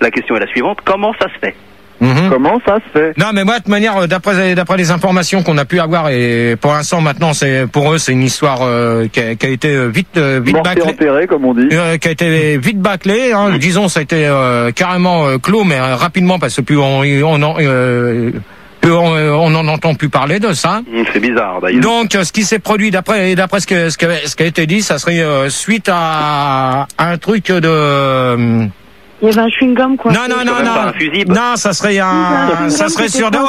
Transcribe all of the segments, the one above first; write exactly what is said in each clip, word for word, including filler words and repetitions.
La question est la suivante, comment ça se fait? Mmh. Comment ça se fait? Non, mais moi, de manière, d'après d'après les informations qu'on a pu avoir, et pour l'instant, maintenant, c'est pour eux, c'est une histoire euh, qui, a, qui a été vite euh, vite Morte et bâclée, enterrée, comme on dit. euh, qui a été vite bâclée. Hein, disons, ça a été euh, carrément euh, clos, mais euh, rapidement, parce que plus on on en euh, plus on, on en entend plus parler de ça. Mmh, c'est bizarre, d'ailleurs. Donc, euh, ce qui s'est produit, d'après d'après ce que ce que ce qui a été dit, ça serait euh, suite à, à un truc de euh, Il y avait un chewing-gum, quoi. non, non, non, même pas non. un fusible. Non, ça serait un, ça serait sur de,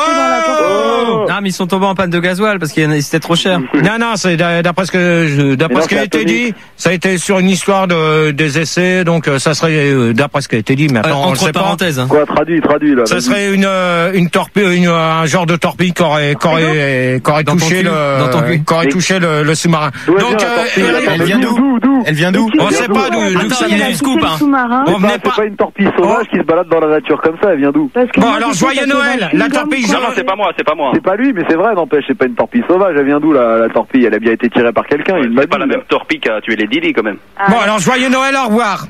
oh! Non, mais ils sont tombés en panne de gasoil parce que c'était trop cher. Non, non, c'est d'après ce que, je- d'après non, ce qui a c'est été atomique. dit, ça a été sur une histoire de, des essais, donc euh, ça serait, euh, d'après ce qui a été dit, mais Euh, attends, on le entre sait pas. parenthèses. Hein. Quoi, traduit, traduit, là. Ça vas-y. serait une, euh, une torpille, une, un genre de torpille qui aurait, qui aurait, qui aurait Dans ton touché cul, le, dans ton cul. qui aurait Et- touché le, le sous-marin. D'où elle Donc, vient, la euh, torpille, Eric- là Elle vient d'où D'où, d'où Elle vient d'où on sait pas d'où, d'où Attends, ça il y a vient. du scoop, hein. Sous-marin. Bon, Bah, venez c'est pas. pas une torpille sauvage qui se balade dans la nature comme ça, elle vient d'où? Parce que Bon, moi, alors, je sais joyeux qu'il y avait Noël, un la chewing-gum, torpille quoi. Non, non, c'est pas moi, c'est pas moi. C'est pas lui, mais c'est vrai, n'empêche, c'est pas une torpille sauvage, elle vient d'où la, la torpille? Elle a bien été tirée par quelqu'un, il m'a C'est pas la dit, même là. torpille qui a tué les Dili, quand même. Ah, Bon, alors, joyeux Noël, au revoir.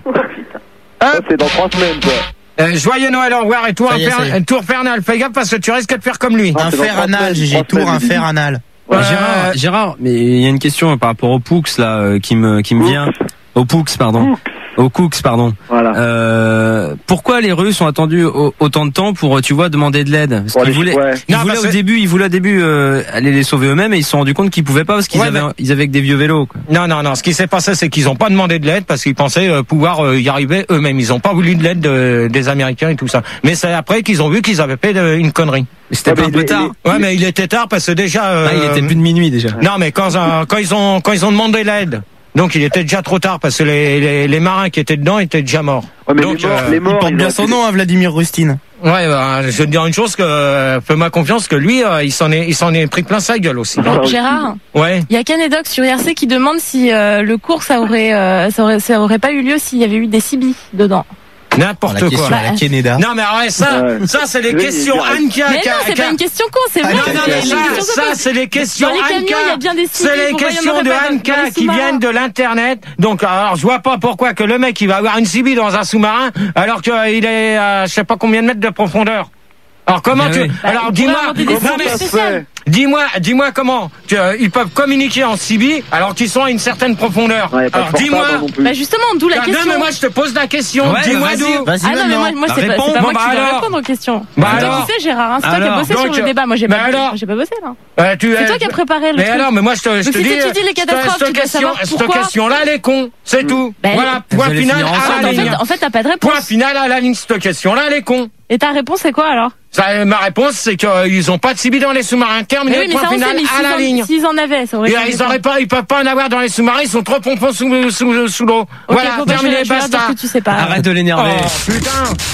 Ça, c'est dans trois semaines, quoi. Euh, joyeux Noël, au revoir, et tour, Ça y est, infer- ça y est. tour infernal. Fais gaffe parce que tu risques de faire comme lui. Ah, Un c'est dans fer trois anal, semaines, G G, trois tour, semaines, un j'ai fer dit. anal. Ouais. Gérard, Gérard, mais il y a une question par rapport au Poux là euh, qui me qui me vient. Au Poux, pardon. Au Cooks, pardon. Voilà. Euh, pourquoi les Russes ont attendu au- autant de temps pour, tu vois, demander de l'aide? Parce Pour qu'ils les- voulaient, ouais. ils Non, voulaient parce au que- début, ils voulaient au début euh, aller les sauver eux-mêmes et ils se sont rendus compte qu'ils pouvaient pas parce qu'ils Ouais, avaient, mais- ils avaient que des vieux vélos. Quoi. Non, non, non. Ce qui s'est passé, c'est qu'ils n'ont pas demandé de l'aide parce qu'ils pensaient euh, pouvoir euh, y arriver eux-mêmes. Ils n'ont pas voulu de l'aide de- des Américains et tout ça. Mais c'est après qu'ils ont vu qu'ils avaient fait de- une connerie. Mais c'était Ah, pas mais un peu il est- tard. Ouais, mais il était tard parce que déjà. euh, Ah, il était plus de minuit déjà. Non, mais quand euh, quand ils ont quand ils ont demandé l'aide, donc il était déjà trop tard parce que les les, les marins qui étaient dedans étaient déjà morts. Ouais, mais Donc, les morts, euh, les Il morts, porte ils bien ont son pu- nom, hein, Vladimir Rustine. Ouais, bah, je vais te dire une chose que euh, fais-moi confiance que lui, euh, il s'en est il s'en est pris plein sa gueule aussi. Ah, aussi. Gérard, Ouais. il y a Canedoc sur I R C qui demande si euh, le cours ça aurait, euh, ça aurait ça aurait pas eu lieu s'il y avait eu des C B dedans. N'importe La question quoi. à la Canada. Non, mais ouais, ça, Ouais. ça c'est des Oui, questions il est Anka. Mais non, c'est pas une question con, c'est Ah, vrai. Non, Ouais, non, c'est mais une ça, question ça, con. c'est des questions Dans les camions, il y a Anka. bien des C'est civils, les pourquoi il y en questions aurait de pas dans- dans Anka les qui sous-marins viennent de l'internet. Donc, alors, je vois pas pourquoi que le mec il va avoir une C B dans un sous-marin alors qu'il est à je sais pas combien de mètres de profondeur. Alors comment Ben tu oui. Bah, alors il dis-moi pourrait inventer des non, C B mais- spéciales. dis-moi dis-moi comment tu, euh, ils peuvent communiquer en C B alors qu'ils sont à une certaine profondeur. Ouais, y a pas de Alors portable, dis-moi hein, non plus. Bah justement, d'où la Ah, question. non mais moi je te pose la question. Ouais, Dis-moi bah, vas-y. d'où. Vas-y, Ah non, mais moi, maintenant. moi c'est Bah, pas, réponds. c'est pas Bon, moi bah qui dois alors. répondre aux questions. Bah C'est toi alors. qui sais, Gérard, hein, c'est toi qui as Alors. bossé Donc, sur le débat. Moi, j'ai bah pas, alors. j'ai pas bossé là. Euh, tu, C'est euh, toi qui as préparé le Mais truc. alors, mais moi je te, je Donc, te si dis. tu dis les cette- catastrophes, cette tu dois question, savoir cette pourquoi. question-là, elle est con, c'est tout. Ben, Voilà, vous point allez final finir à ensemble, la En ligne. fait, en fait, t'as pas de Point réponse. final à la ligne. Cette question-là, elle est con. Et ta réponse, c'est quoi alors? Ça, ma réponse, c'est qu'ils ont pas de C B dans les sous-marins. Terminé, Mais oui, mais point ça on final sait, mais à la s'ils en- ligne. s'ils en avaient, ça aurait Et, été euh, ils différent. auraient pas, ils peuvent pas en avoir dans les sous-marins. Ils sont trop pompons sous, sous, sous l'eau. Ok, Voilà, bon, bah, je vais- terminé, je vais leur dire basta. que tu sais pas. Arrête de l'énerver. Oh putain.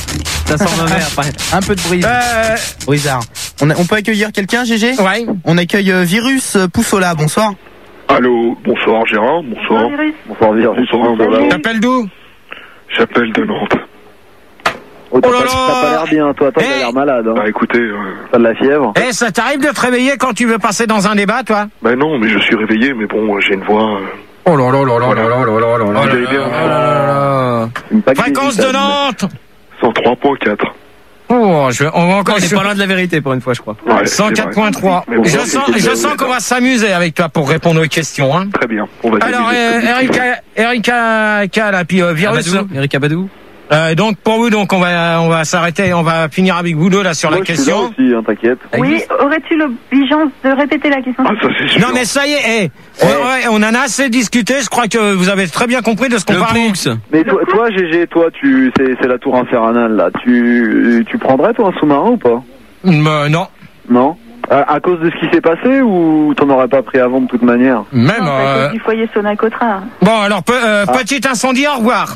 Ça sent mauvais après. Un peu de bruit. Euh, Brizard. On, a- on peut accueillir quelqu'un, G G? ouais. On accueille euh, Virus euh, Poussola, bonsoir. Allô, bonsoir Gérard, bonsoir. Bonsoir, Virus. Bonsoir, voilà. T'appelles d'où? J'appelle de Nantes. Oh, t'as Oh là pas- là. t'as pas l'air bien, toi, toi, Eh. t'as l'air malade, hein. Bah écoutez, euh, T'as de la fièvre. Eh, ça t'arrive de te réveiller quand tu veux passer dans un débat, toi? bah non, mais je suis réveillé, mais bon, j'ai une voix. euh, Oh là là là là là là là là là Vous là allez là bien, là là là. Une paquet Fréquence de d'hésitation. Nantes. cent trois point quatre. Oh, je vais, on va encore On est pas loin de la vérité pour une fois, je crois. Ouais, cent quatre point trois. Mais bon, Je c'est- sens, c'est- je c'est- sens qu'on va s'amuser avec toi pour répondre aux questions, hein. Très bien, on va Alors, s'amuser. euh, Erika, Erika, K, là, puis euh, Virus. Abadou, Eric Abadou. Euh, donc pour vous, donc on va, on va s'arrêter, on va finir avec vous deux là sur Moi, la je suis là question. aussi, hein, t'inquiète. Oui, aurais-tu l'obligeance de répéter la question? Ah, ça c'est sûr. Non mais ça y est, eh, on, ouais, on en a assez discuté. Je crois que vous avez très bien compris de ce qu'on Le parlait. Poux. Mais toi, toi, G G, toi, tu, c'est, c'est la tour infernale, là. Tu, tu prendrais, toi, un sous-marin ou pas? Euh, non, Non? À, à cause de ce qui s'est passé ou t'en aurais pas pris avant de toute manière? même. Non, c'est à euh, cause du foyer Sonacotra. Bon alors pe- euh, Ah. petit incendie, au revoir.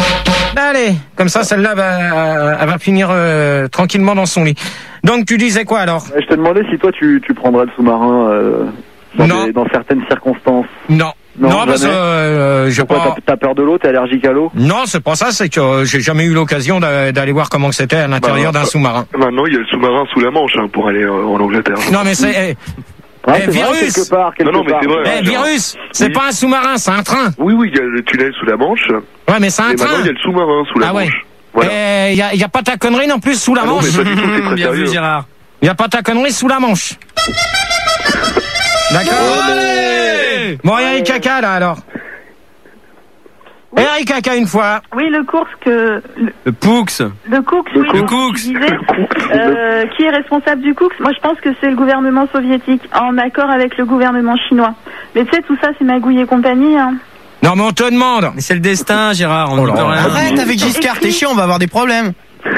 Allez, comme ça celle-là va, elle va finir euh, tranquillement dans son lit. Donc tu disais quoi alors? Je te demandais si toi, tu, tu prendrais le sous-marin euh, dans, Non. des- dans certaines circonstances. Non, Non, non, parce que jamais. euh, je Pourquoi pas. t'as, t'as peur de l'eau? T'es allergique à l'eau? Non, c'est pas ça, c'est que euh, j'ai jamais eu l'occasion d'a- d'aller voir comment c'était à l'intérieur Bah, d'un euh, sous-marin. Maintenant, il y a le sous-marin sous la Manche hein, pour aller euh, en Angleterre. Non mais c'est, eh, Ah, Eh, c'est vrai, virus. quelque part, quelque Non, non, mais part. c'est vrai. eh, Ouais, Virus, c'est Oui. pas un sous-marin, c'est un train. Oui, oui, il y a le tunnel sous la Manche. Ouais, mais c'est un Et maintenant, train. il y a le sous-marin sous la Ah ouais. Manche. Voilà. Et y a, y a pas ta connerie non plus sous la Ah non, manche. mais pas du tout, c'est très Bien vu, sérieux. Gérard. Y a pas ta connerie sous la manche. D'accord. Allez Bon, Eric Caca là alors. Eric Caca une fois. Oui, le cours que le, Le Poux. le Cooks, Le oui, Le donc, Cooks. tu disais, euh, qui est responsable du Cooks? Moi, je pense que c'est le gouvernement soviétique, en accord avec le gouvernement chinois. Mais tu sais, tout ça, c'est Magouille et compagnie. Hein. Non mais on te demande. Mais c'est le destin, Gérard. On Oh ne peut là rien. là. Arrête avec Giscard, t'es chiant, on va avoir des problèmes.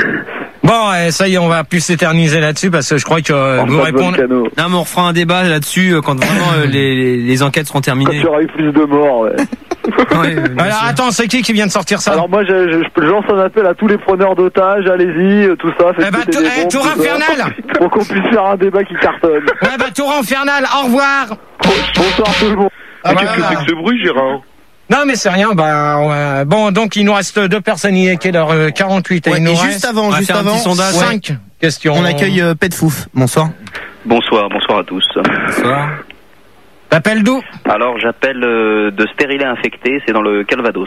Bon, eh, ça y est, on va plus s'éterniser là-dessus parce que je crois que euh, vous répondez. Volcano. Non, mais on refera un débat là-dessus euh, quand vraiment euh, les, les, les enquêtes seront Quand terminées. tu auras eu plus de morts, ouais. Ouais, bien Alors sûr. attends, c'est qui qui vient de sortir ça? Alors moi, je, je, je lance un appel à tous les preneurs d'otages, allez-y, euh, tout ça, faites Eh bah, péter tout- des eh, bombes, Tour tout ça, Infernal. pour qu'on puisse faire un débat qui cartonne. Ouais bah Tour Infernal, au revoir. Bonsoir tout le monde. Ah, Mais bah, qu'est-ce que voilà. c'est que ce bruit, Gérard? Non mais c'est rien, bah ouais. Bon donc il nous reste deux personnes, il est l'heure euh, quarante-huit et Ouais, il nous et reste juste avant, on va juste faire un avant, petit sondage. ouais, cinq questions. on accueille euh, Pet Fouf. Bonsoir. Bonsoir, bonsoir à tous. Bonsoir. T'appelles d'où? Alors, j'appelle euh, de Stérilet infecté, c'est dans le Calvados.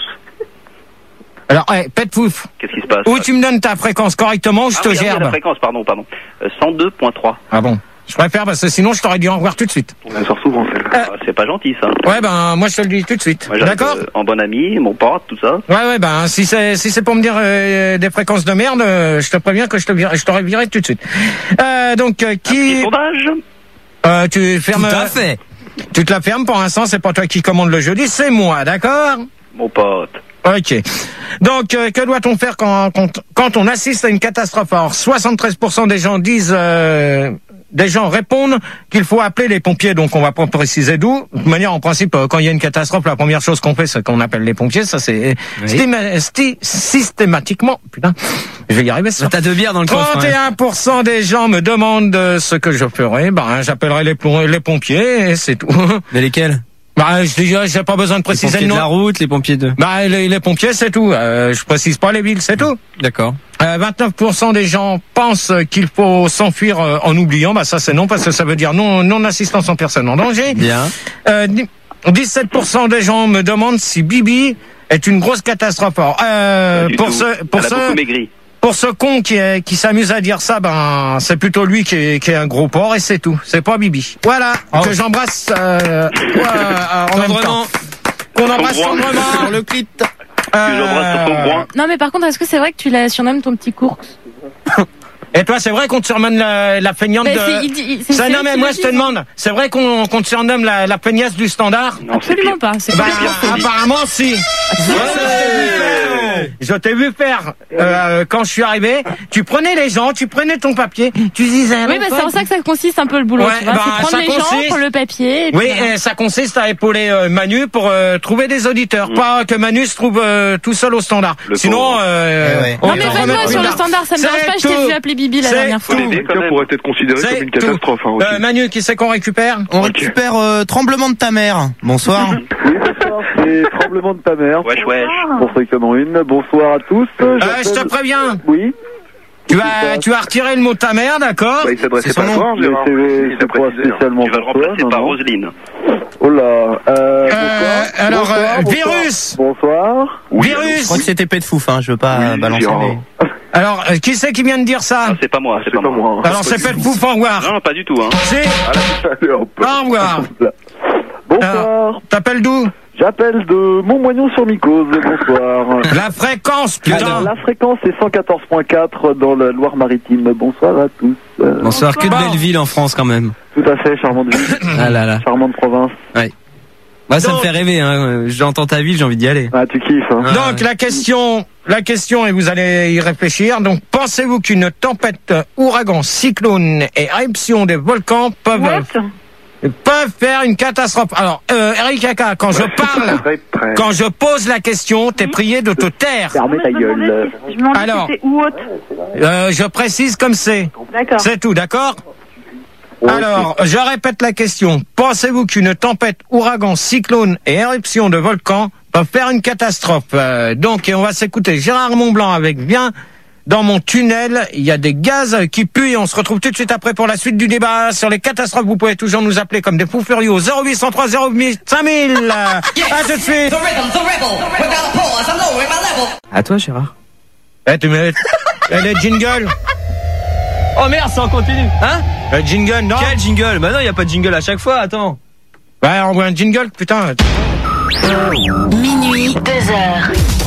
Alors, hey, pète pouf. Qu'est-ce qui se passe? Où tu me donnes ta fréquence correctement ou je Ah te oui, ah oui, gerbe? la fréquence, pardon, pardon. Euh, cent deux point trois. Ah bon. Je préfère parce que sinon je t'aurais dit au revoir tout de suite. On la sort souvent, celle-là. Ah, c'est pas gentil, ça. Ouais ben moi je te le dis tout de suite. Moi, j'arrive, D'accord? euh, en bon ami, mon pote, tout ça. Ouais ouais ben si c'est si c'est pour me dire euh, des fréquences de merde, euh, je te préviens que je te vire- je t'aurais viré tout de suite. Euh, donc euh, Un petit qui sondage. euh, tu fermes Tout à fait. tu te la fermes pour l'instant, c'est pas toi qui commande le jeudi, c'est moi, d'accord? Mon pote. Ok. Donc, euh, que doit-on faire quand, quand, quand on assiste à une catastrophe? Alors, soixante-treize pour cent des gens disent, euh, des gens répondent qu'il faut appeler les pompiers. Donc, on va pas préciser d'où. De toute manière, en principe, euh, quand il y a une catastrophe, la première chose qu'on fait, c'est qu'on appelle les pompiers. Ça, c'est Oui. stéma- sti- systématiquement. Putain, je vais y arriver. Ça. T'as deux bières dans le coffre. trente et hein. un pour cent des gens me demandent euh, ce que je ferai. Ben, j'appellerai les, plom- les pompiers et c'est tout. Mais lesquels? Ben, je dis, j'ai pas besoin de Les préciser pompiers le de la nom. route, les pompiers de... Bah, les, les pompiers, c'est tout. Euh, je précise pas les villes, c'est tout. D'accord. Euh, vingt-neuf pour cent des gens pensent qu'il faut s'enfuir euh, en oubliant. Bah, ça, c'est non, parce que ça veut dire non, non-assistance en personne en danger. Bien. Euh, dix-sept pour cent des gens me demandent si Bibi est une grosse catastrophe. Alors, euh, Pas du pour tout. ce, pour Elle a ce, beaucoup maigri. pour ce con qui, est, qui s'amuse à dire ça, ben, c'est plutôt lui qui est, qui est un gros porc et c'est tout. C'est pas Bibi. Voilà. Que j'embrasse, euh, ouais, euh, en même temps. Tendrement. Qu'on embrasse groin. tendrement. Sur le clit. Que j'embrasse sur son groin. Non, mais par contre, est-ce que c'est vrai que tu la surnommes ton petit cours? Et toi, c'est vrai qu'on te surnomme la, la feignante Mais de... c'est- il dit- il- c'est- Ça, c'est non, lui mais qui moi, le je te dit. demande, c'est vrai qu'on qu'on te surnomme la, la feignasse du standard? Non, c'est Absolument pire. pas. C'est Bah, pas pire, c'est lui. apparemment, si. Ouais, je t'ai vu faire, euh, quand je suis arrivé, tu prenais les gens, tu prenais ton papier, tu disais... Oui, bah, c'est en ça que ça consiste un peu le boulot. Ouais, tu vois. bah, c'est ça prendre les gens, consiste- prendre le papier. Et puis Oui, voilà. et ça consiste à épauler euh, Manu pour euh, trouver des auditeurs, pas que Manu se trouve euh, tout seul au standard. Le Sinon, pauvre. euh, Eh ouais. on Non, mais va vanne-moi remettre sur plus le tard. standard, ça me C'est dérange pas. Je t'ai tout. vu appeler Bibi la C'est dernière tout. fois. Faut l'aider, quand Ça même. pourrait être considéré C'est comme une tout. catastrophe, hein, aussi. Euh, Manu, qui c'est qu'on récupère? On récupère euh, Tremblement de ta mère. Bonsoir. Oui, bonsoir, c'est Tremblement de ta mère. Wesh, wesh. Pour ceux qui en ont une. Bonsoir à tous. Euh, J'appelle- je te préviens, Oui. tu vas, tu vas retirer le mot ta mère, d'accord? Bah, il s'adressait C'est pas son à nom. toi, Mais Gérard. c'est Il c'est a pas précisé, hein. spécialement Tu vas le pour toi, remplacer non, par non. Roselyne. Oh là. Euh, Euh, bonsoir. alors, Bonsoir, euh, bonsoir. virus. Bonsoir. Oui, Je Virus. crois que c'était Pet Fouf, hein. Je veux pas Oui, balancer Gérard. les... Alors, euh, qui c'est qui vient de dire ça? Ah, c'est pas moi, c'est C'est pas pas moi. moi. hein. Alors, c'est Pet Pouf, au revoir. Non, non, pas du tout, hein. C'est, Allez, hop. au revoir. Bonsoir. T'appelles d'où? J'appelle de Montmoignon-sur-Mycose. Bonsoir. La fréquence, putain. La fréquence est cent quatorze point quatre dans la Loire-Maritime. Bonsoir à tous. Euh, Bonsoir. Que de Bon. belles villes en France, quand même. Tout à fait, charmante ville, Ah là là. charmante province. Moi, ça me Donc- fait rêver, hein. J'entends ta ville, j'ai envie d'y aller. Ah, tu kiffes, hein. Ah, Donc ouais. la question, la question, et vous allez y réfléchir. Donc, pensez-vous qu'une tempête, ouragan, cyclone et éruption des volcans peuvent What? peuvent faire une catastrophe? Alors, euh, Eric Kaka, quand je parle, Très près. quand je pose la question, t'es prié de te taire. Fermez ta Je me demandais gueule. si- Je me demandais Alors. si c'était où haute. Euh, je précise comme c'est. D'accord. C'est tout, d'accord? Ouais, Alors, je répète la question. Pensez-vous qu'une tempête, ouragan, cyclone et éruption de volcan peuvent faire une catastrophe? Euh, donc, et on va s'écouter Gérard Montblanc avec Viens dans mon tunnel. Il y a des gaz qui puent et on se retrouve tout de suite après pour la suite du débat sur les catastrophes. Vous pouvez toujours nous appeler comme des fous furieux au zéro huit cent trois zéro cinq mille. À tout de suite. À toi, Gérard. Eh, tu mets... Eh, les jingles. Oh merde, ça en continue. Hein? Le jingle, non? Quel jingle? Bah non, y a pas de jingle à chaque fois, attends. Ouais, on voit un jingle, putain. Minuit, deux heures.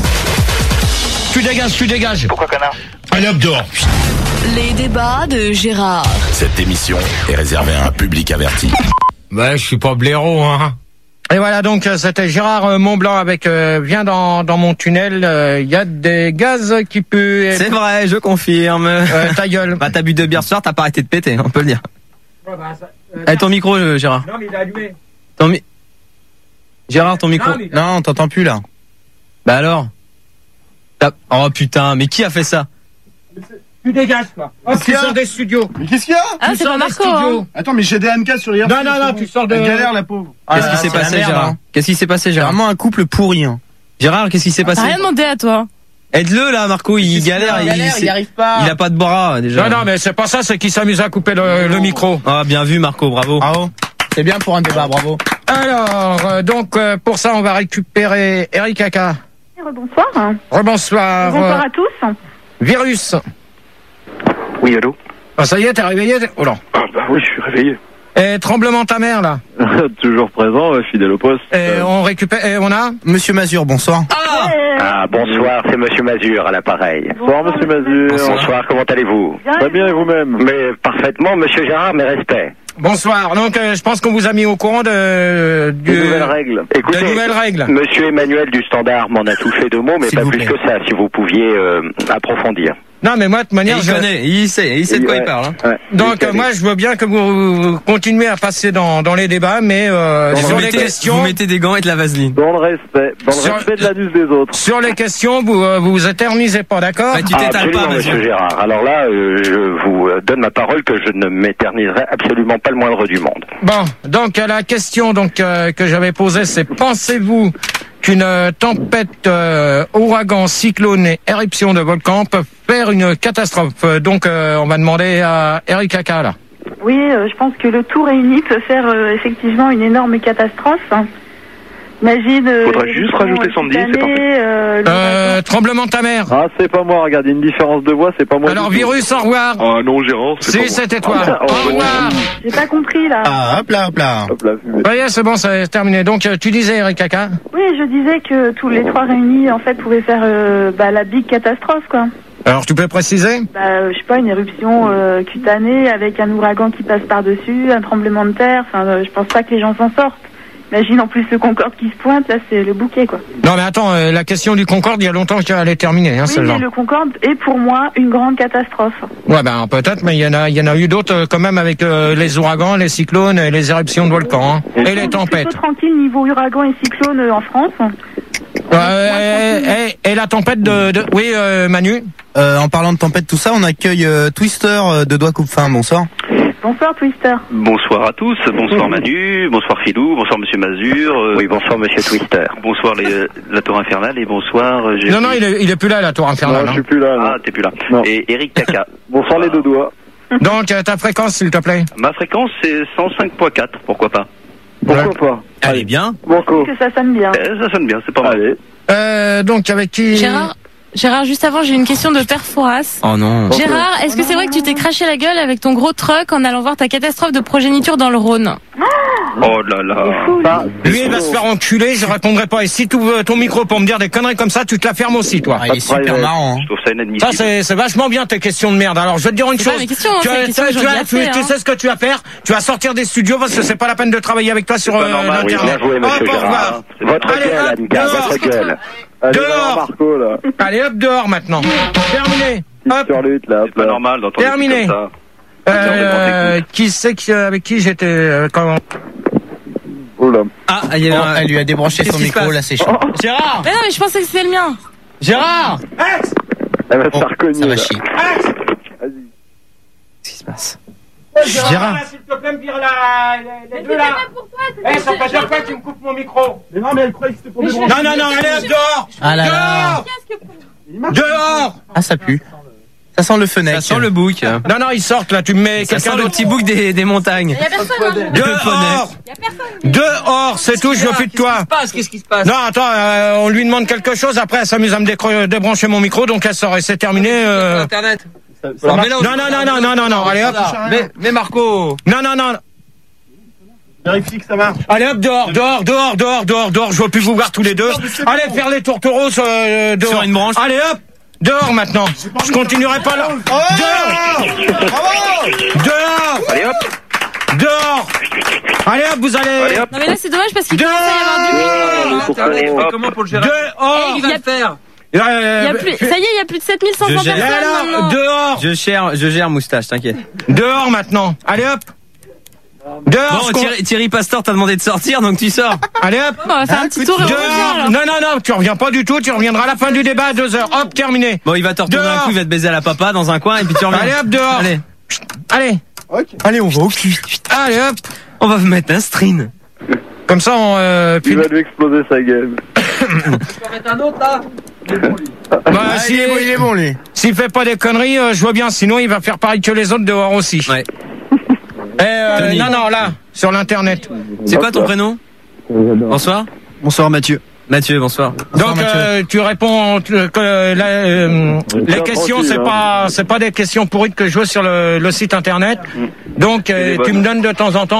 Tu dégages, tu dégages. Pourquoi connard? Allez hop dehors. Les débats de Gérard. Cette émission est réservée à un public averti. Ouais, je suis pas blaireau, hein. Et voilà, donc euh, c'était Gérard euh, Montblanc avec euh, viens dans dans mon tunnel, il euh, y a des gaz qui puent. C'est vrai, je confirme. Euh, ta gueule. Bah t'as bu deux bières ce soir, t'as pas arrêté de péter, on peut le dire. Ouais, bah, ça, euh, Eh, ton micro, euh, Gérard. Non, mais il est allumé. Ton mi... Gérard, ton micro. Non, mais- Non, on t'entend plus là. Bah alors. T'as- Oh putain, mais qui a fait ça? Tu dégages, quoi. Hop, Qu'est-ce tu qu'il y a sors des studios. Mais qu'est-ce qu'il y a? Ah, Tu c'est sors pas des Marco, studios. hein. Attends, mais j'ai des N K sur hier. Non, non, non, tu sors de... Elle galère, la pauvre. Qu'est-ce qui Ah, s'est c'est la passé, merde, Gérard? hein. Qu'est-ce qui s'est passé, C'est Gérard? vraiment un couple pourri. Hein. Gérard, qu'est-ce qui s'est T'as passé? rien demandé à toi. Aide-le là, Marco, il galère, il, c'est- arrive pas. il a pas de bras déjà. Non, non, mais c'est pas ça, c'est qu'il s'amuse à couper le, le micro. Ah, bien vu, Marco, bravo. Bravo. C'est bien pour un débat, bravo. Alors, euh, donc, euh, pour ça, on va récupérer Eric Kaka. Bonsoir. Rebonsoir. Bonsoir euh, à tous. Virus. Oui, allô? Ah, ça y est, t'es réveillé? Oh là. Ah, bah oui, je suis réveillé. Et tremblement ta mère, là. Toujours présent, euh, fidèle au poste. Et Euh, on récupère, et on a? Monsieur Mazur, bonsoir. Ah! Ah, bonsoir, c'est Monsieur Mazur à l'appareil. Bonsoir, monsieur Mazur. Bonsoir, comment allez-vous? Très bien, et vous-même? Mais parfaitement, Monsieur Gérard, mes respects. Bonsoir. Donc, euh, je pense qu'on vous a mis au courant de, du, Des nouvelles règles. Écoutez, de nouvelles règles. Monsieur Emmanuel du Standard m'en a touché deux mots, mais S'il pas vous plus plaît. que ça, si vous pouviez euh, approfondir. Non, mais moi, de toute Et manière, il je... connaît, il sait, il sait de quoi Ouais. il parle. Hein. Ouais. Donc, Vous euh, moi, je veux bien que vous continuez à passer dans, dans les débats, mais euh, Vous sur les mettez, questions... vous mettez des gants et de la vaseline. Dans le respect, dans le Sur- respect de l'anus des autres. Sur les questions, vous euh, vous vous éternisez pas, d'accord? Bah, tu Ah, t'étales absolument, pas, Monsieur Mazur. Gérard. Alors là, euh, je vous euh, donne ma parole que je ne m'éterniserai absolument pas le moindre du monde. Bon, donc euh, la question donc euh, que j'avais posée, c'est pensez-vous qu'une euh, tempête, euh, ouragan, cyclone et éruption de volcan peuvent faire une catastrophe? Euh, Donc, euh, on va demander à Eric Kaka, là. Oui, euh, je pense que le tout réuni peut faire euh, effectivement une énorme catastrophe. Imagine. Euh, Faudrait juste l'élection, rajouter euh, Sandy, cette c'est parfait. année, euh, le Euh, tremblement de ta mère. Ah, c'est pas moi, regardez, une différence de voix, c'est pas moi. Alors, du tout. virus, au revoir. Ah non, Gérard, Si, c'était toi. Ah, Au oh, revoir. J'ai pas compris là. Ah, hop là, hop là. Hop là, fumée. Ça y est, c'est bon, c'est terminé. Donc, euh, tu disais, Eric Kaka? Oui, je disais que tous les trois réunis en fait pouvaient faire euh, bah, la big catastrophe quoi. Alors, tu peux préciser? Bah, euh, je sais pas, une éruption euh, cutanée avec un ouragan qui passe par-dessus, un tremblement de terre. Enfin, euh, je pense pas que les gens s'en sortent. Imagine en plus le Concorde qui se pointe, là c'est le bouquet quoi. Non, mais attends, euh, la question du Concorde, il y a longtemps qu'elle est terminée, hein, Oui, celle-là. mais le Concorde est pour moi une grande catastrophe. Ouais, ben peut-être, mais il y en a, il y en a eu d'autres euh, quand même avec euh, les ouragans, les cyclones et les éruptions de volcans, hein, et les Je suis tempêtes. plutôt tranquille niveau ouragan et cyclone euh, en France. Ouais, et, et la tempête de, de... oui, euh, Manu. Euh, en parlant de tempête, tout ça, on accueille euh, Twister euh, de Doigt Coupe-Fin. Bonsoir. Bonsoir Twister. Bonsoir à tous, bonsoir Manu, bonsoir Philou, bonsoir Monsieur Mazur. euh, Oui, bonsoir Monsieur Twister. Bonsoir les, la Tour Infernale et bonsoir... euh, j'ai- Non, non, il est, il est plus là, la tour Non, infernale. je hein. suis plus là. non. Ah, t'es plus là. Non. Et Eric Kaka. Bonsoir les deux doigts. Donc, euh, ta fréquence, s'il te plaît. Ma fréquence c'est cent cinq virgule quatre, pourquoi pas? Pourquoi pas? Allez, bien. Banco. Que ça sonne bien. Eh, ça sonne bien, c'est pas mal. Allez. Euh, donc, avec qui? Gérard, Gérard, juste avant, j'ai une question de Père Fouras. Oh non. Gérard, est-ce que c'est vrai que tu t'es craché la gueule avec ton gros truck en allant voir ta catastrophe de progéniture dans le Rhône? Oh là là. Bah, Lui, il va se faire enculer, je répondrai pas. Et si tu ouvres ton micro pour me dire des conneries comme ça, tu te la fermes aussi, toi. Ah, il est super marrant. Hein. Je trouve ça Ça, inadmissible. c'est, c'est vachement bien tes questions de merde. Alors, je vais te dire une C'est pas chose. mes questions, hein, tu, c'est as- les questions tu, que as- j'aurais tu, déjà fait, tu hein. sais ce que tu vas faire? Tu vas sortir des studios parce que c'est pas la peine de travailler avec toi sur C'est pas euh, normal, oui, l'internet. Bien joué, Monsieur Hop, au revoir. Gérard. Votre Allez, gueule, hop, Annika, dehors. votre gueule. allez, Dehors. voir Marco, là. Allez, hop, dehors maintenant. Terminé. Hop. Sur le huit, là. C'est pas normal d'entendre des Terminé. trucs comme ça. Euh, qui c'est qui, avec qui j'étais euh, quand... Oh là. Ah, il y a Oh, un- elle lui a débranché Qu'est-ce son qui se micro, passe là c'est chaud. Gérard! Mais non, mais je pensais que c'était le mien. Gérard! Elle va se Oh, faire cogner, ça va là. chier. Vas-y. Qu'est-ce qui se passe? Gérard, s'il te plaît, me dire la, les, les deux là. Eh, ça fait deux fois que tu me coupes mon micro. Mais non, mais elle croyait que c'était pour Mais débrancher. Non, non, non, allez, hop, dehors. Ah là là. Dehors. Dehors. Ah, ça pue. Ça sent le fenêtre. Ça sent le bouc. Non, non, ils sortent là, tu me mets Ça quelqu'un sent le d'autre. petit bouc des, des montagnes. Il y a personne. hein. Dehors Dehors, c'est tout, je veux plus de toi. Qu'est-ce qui se passe? Non, attends, euh, on lui demande quelque chose, après elle s'amuse à me décro- débrancher mon micro, donc elle sort et c'est terminé. Euh... Internet. Non, non, non, non, non, non, non, allez hop. Mais, mais Marco. Non, non, non. Vérifie que ça marche. Allez hop, dehors, dehors, dehors, dehors, dehors, dehors, je veux plus vous voir tous les deux. Allez faire les tourtereaux euh, dehors. Sur une branche. Allez hop, dehors maintenant. Je continuerai pas là. Dehors Dehors Allez hop. Dehors Allez hop, vous allez... Allez hop. Non mais là c'est dommage parce qu'il commence à y avoir du monde. Allez, hop. Comment pour le gérer? Dehors Il y a- faire. Il y a plus, ça y est, il y a plus de sept mille cinq cents Je gère. personnes Alors, maintenant. dehors Je gère, je gère moustache, t'inquiète. Dehors maintenant. Allez hop. Dehors. Bon, je con- Thierry, Thierry Pastor t'a demandé de sortir, donc tu sors. Allez hop. On va faire un petit tour et on revient Dehors. alors. Non, non, non, tu reviens pas du tout. Tu reviendras à la fin du débat à deux heures. Hop, terminé. Bon, il va te retourner Dehors. un coup, il va te baiser à la papa dans un coin et puis tu reviens. Allez hop, dehors. Allez, Allez. Allez, on va au cul. Allez hop. on va vous mettre un string. Comme ça, on... Euh, puis- Il va lui exploser sa gueule. Bah, Ah, si- il est bon, il est bon, lui. S'il fait pas des conneries, euh, je vois bien. Sinon, il va faire pareil que les autres dehors aussi. Ouais. Eh, euh, Tony. non, non, là, sur l'internet. C'est quoi ton prénom? Bonsoir. Bonsoir, Mathieu. Mathieu, bonsoir. Donc euh, tu réponds euh, que la- euh, les Tiens, questions tranquille, c'est hein. pas c'est pas des questions pourries que je vois sur le, le site internet. Donc euh, des tu bonnes. me donnes de temps en temps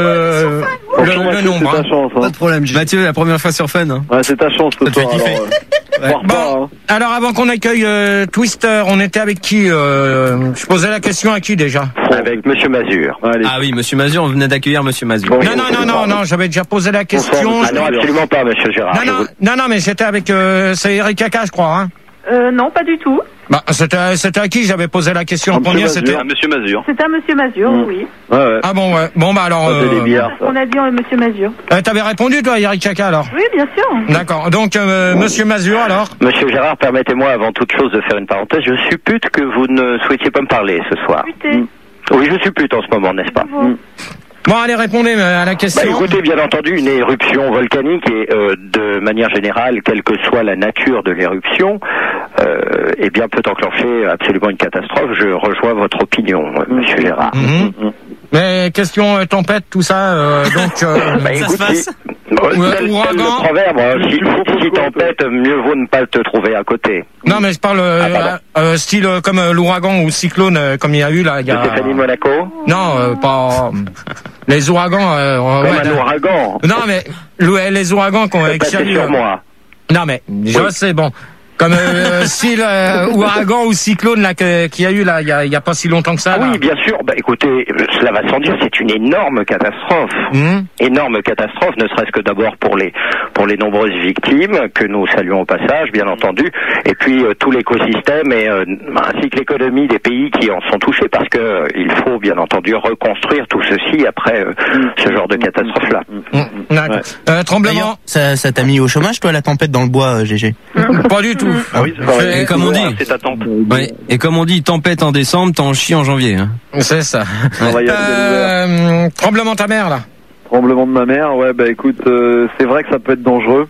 le le, Franchement, le Mathieu, nombre. C'est hein. ta chance. Hein. problème, Mathieu, la première fois sur Fun. Hein. Ouais, c'est ta chance ce Ça te fait soir. kiffer. alors, euh, on repart, Bon, hein. alors avant qu'on accueille euh, Twister, on était avec qui euh, Je posais la question à qui déjà Avec Monsieur Mazur. Allez. Ah oui, Monsieur Mazur, on venait d'accueillir Monsieur Mazur. Bon. Non, non, non, non, non, j'avais déjà posé la question. Ah non, absolument pas, Monsieur Gérard. Non, non, non, non, mais j'étais avec euh, c'est Eric Kaka, je crois. Hein. Euh, non, pas du tout. Bah, c'était c'était à qui j'avais posé la question en Monsieur premier Mazur. C'était Ah, Monsieur Mazur. C'est à Monsieur Mazur, Mm. oui. Ouais, ouais. ah bon ouais. Bon bah alors. Ça, c'est des Euh, bières, ça. On a dit euh, Monsieur Mazur. euh, T'avais répondu toi, Eric Kaka alors. Oui, bien sûr. D'accord. Donc euh, Monsieur Mazur alors. Monsieur Gérard, permettez-moi avant toute chose de faire une parenthèse. Je suppute que vous ne souhaitiez pas me parler ce soir. Écoutez, Oui, je suppute en ce moment, n'est-ce pas? vous. Bon allez répondez euh, à la Bah, question. écoutez, bien entendu, une éruption volcanique et euh, de manière générale, quelle que soit la nature de l'éruption, euh, eh bien peut enclencher absolument une catastrophe. Je rejoins votre opinion, euh, Monsieur Gérard. Mhm. Mais question euh, tempête tout ça euh, donc. Euh, Bah, Ça écoute, se passe. si- euh, Ouais, tel- tel ouragan. le proverbe, hein, si, si tempête, mieux vaut ne pas te trouver à côté. non mais je parle euh, Ah, pardon. euh, style euh, comme euh, l'ouragan ou cyclone euh, comme il y a eu là. Il y De a... Stéphanie Monaco, Non euh, pas les ouragans. Euh, comme ouais, un non. ouragan. Non mais l'ou- les ouragans qu'on Faites qu'il y a passer eu, sur euh, moi. Non mais je Oui. sais bon. Comme euh, style euh, ouragan ou cyclone là que- qu'il y a eu là il y a, il y a pas si longtemps que ça. Ah là. oui, bien sûr. Bah écoutez, euh, cela va sans dire, c'est une énorme catastrophe. Mhm. Énorme catastrophe, ne serait-ce que d'abord pour les pour les nombreuses victimes que nous saluons au passage, bien entendu, et puis euh, tout l'écosystème et euh, ainsi que l'économie des pays qui en sont touchés, parce que euh, il faut bien entendu reconstruire tout ceci après euh, ce genre de catastrophe-là. Mhm. D'accord. Euh, tremblement. D'ailleurs, ça, ça t'a mis au chômage, toi, la tempête dans le bois, euh, G G? Pas du tout. Ah oui, c'est- Et comme on dit. C'est ta tante. Ouais. Et comme on dit, tempête en décembre, t'en chies en janvier. Hein. C'est ça. On va y aller de l'ouvert. Euh, tremblement de ta mère là. Tremblement de ma mère, ouais, bah écoute, euh, c'est vrai que ça peut être dangereux.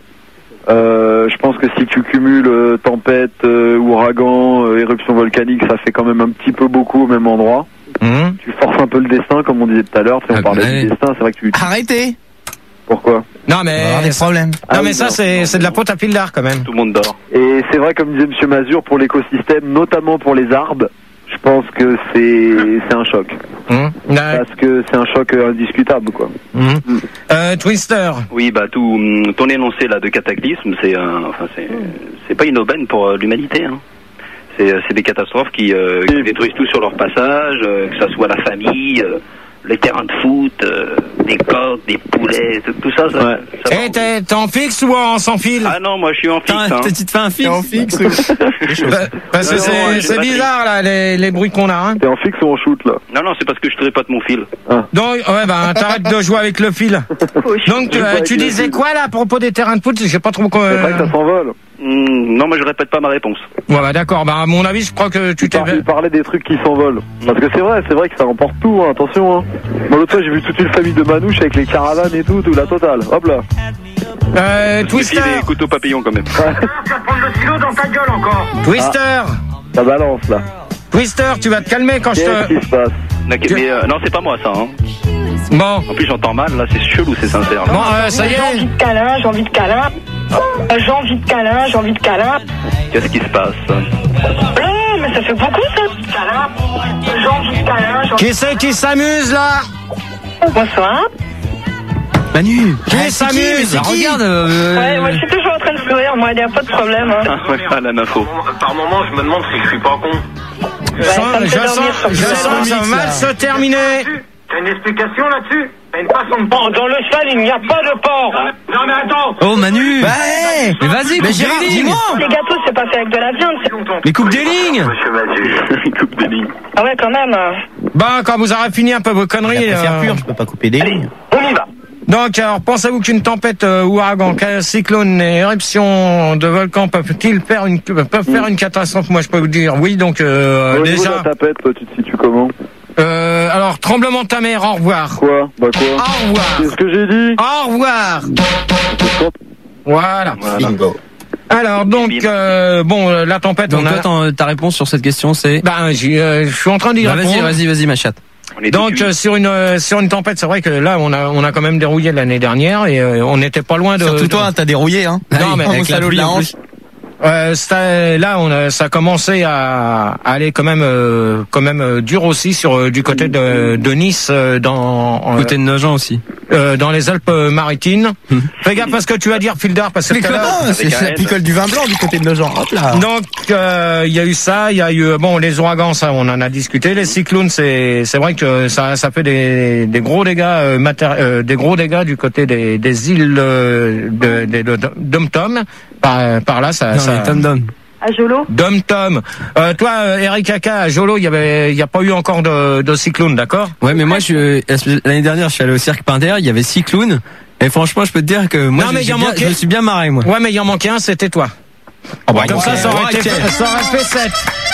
Euh, je pense que si tu cumules euh, tempête, euh, ouragan, euh, éruption volcanique, ça fait quand même un petit peu beaucoup au même endroit. Mhm. Tu forces un peu le destin, comme on disait tout à l'heure, tu sais, on Ah, parlait ouais. du destin, c'est vrai que tu... Arrêtez! Pourquoi? Non On va mais avoir des problèmes. non Ah mais oui, ça non. c'est c'est de la pote à pile d'art quand même. Tout le monde dort. Et c'est vrai, comme disait Monsieur Mazur, pour l'écosystème, notamment pour les arbres, je pense que c'est c'est un choc. Mhm. Ouais. Parce que c'est un choc euh, indiscutable, quoi. Mhm. Euh, Twister. Oui, bah tout hum, ton énoncé là de cataclysme, c'est un, enfin c'est, c'est pas une aubaine pour euh, l'humanité. Hein. C'est, euh, c'est des catastrophes qui, euh, qui détruisent tout sur leur passage, euh, que ça soit la famille, euh, les terrains de foot, euh, des coqs, des poulets, tout, tout ça. ça, Ouais. ça va. Eh t'es t'es en fixe ou en sans fil? Ah non, moi je suis en fixe. T'as Hein. un- Tu te fais un fixe? En fixe? Bah, parce que Non, non, c'est j'ai c'est pas bizarre là les les bruits qu'on a. Hein. T'es en fixe ou en shoot, là? Non, non, c'est parce que je trépote mon fil. Donc ouais bah t'arrêtes de jouer avec le fil. Donc tu, euh, tu disais quoi là à propos des terrains de foot? J'ai pas trop. C'est vrai que Euh... ça s'envole. Hum, non, moi je répète pas ma réponse. Ouais bah d'accord. Bah à mon avis je crois que tu Tu t'es. par- il parlait des trucs qui s'envolent. Parce que c'est vrai, c'est vrai que ça emporte tout, hein, attention. Hein. Moi l'autre fois j'ai vu toute une famille de manouches avec les caravanes et tout, tout la totale. Hop là. Euh, Méfie Twister. des couteaux papillons quand même. Twister. Ça balance là. Twister, tu vas te calmer quand je Qu'est-ce te... qui se passe? Ok, mais, euh, non, c'est pas moi ça. Hein. Bon, En plus, j'entends mal, là, c'est chelou, c'est sincère. Là. bon, euh, ça y J'ai envie est. de câlin, j'ai envie de câlin. Euh, J'ai envie de câlin, j'ai envie de câlin. Qu'est-ce qui se passe? Oh, mais ça fait beaucoup ça. Câlin. J'ai envie de câlin, j'ai envie Qui c'est qui s'amuse là? de... Bonsoir. Manu. Qui s'amuse? Bah, regarde. euh, Ouais, moi je suis toujours en train de sourire, moi, il n'y a pas de problème. Hein. Ah, ouais, la info. Par moment, je me demande si je suis pas con. Je sens, ça me je fait dormir, sens, ça me je fait sens dormir. que ça va mal se terminer. T'as une explication là-dessus? T'as une façon de Bon, dans le stade, il n'y a pas de porc. Non mais attends. Oh Manu. Bah, hey Mais vas-y, Mais coupe Gérard, des lignes. dis-moi. Les gâteaux, c'est pas fait avec de la viande. c'est- Mais coupe des lignes. Monsieur Mathieu. Coupe des lignes. Ah ouais, quand même. Bon, quand vous aurez fini un peu vos conneries. Faire euh, pur, je peux pas couper des lignes. On y va. Donc, alors, pensez-vous qu'une tempête, euh, ouragan, ca- cyclone et éruption de volcan peuvent-ils faire une, peuvent faire une catastrophe? Moi, je peux vous dire oui. Donc, euh, Au niveau de déjà, la tapette, toi, tu te situes comment? euh, alors, tremblement de ta mère, au revoir. Quoi? Bah quoi? Au revoir. Qu'est-ce que j'ai dit? Au revoir. Voilà. Bingo. Alors, donc, euh, bon, euh, la tempête, Donc on a... toi, t'en- ta réponse sur cette question, c'est. Ben, j'y, euh, je suis en train d'y Bah, répondre. vas-y, vas-y, vas-y, ma chatte. On est Donc dessus. euh, sur une euh, sur une tempête, c'est vrai que là on a on a quand même dérouillé l'année dernière et euh, on n'était pas loin de. Surtout de- toi, t'as dérouillé, hein. Non, mais Oh, mon avec la salaud de pluie, la en hanche. plus. Euh, ça- là on a, ça a commencé à, à aller quand même euh, quand même euh, dur aussi sur euh, du côté de, de Nice euh, dans en- Côté de Nogent aussi. euh, dans les Alpes-Maritimes. Fais gaffe à ce que tu vas dire, Filder, parce que tout à l'heure- Ah, c'est c'est la picole du vin blanc du côté de nos gens. Hop là. Donc euh, il y a eu ça, il y a eu bon les ouragans, ça on en a discuté. Les cyclones, c'est c'est vrai que ça ça fait des des gros dégâts euh, matéri- euh, des gros dégâts du côté des des îles euh, de de, de, de Dom Tom. Par par là ça Non, ça mais Tom Dom. À Jolo. Dom Tom. Euh, toi euh, Eric Kaka à Jolo, il y avait il y a pas eu encore de de cyclone, d'accord? Ouais, mais moi, je, l'année dernière, je suis allé au Cirque Pinder, il y avait Cyclone. Et franchement, je peux te dire que moi, Non, je, mais il y j'ai en bien- manquait. je me suis bien marré, moi. Ouais, mais il en manquait un, c'était toi. bah, Comme ça, ça aurait, ok. été, ça aurait fait sept.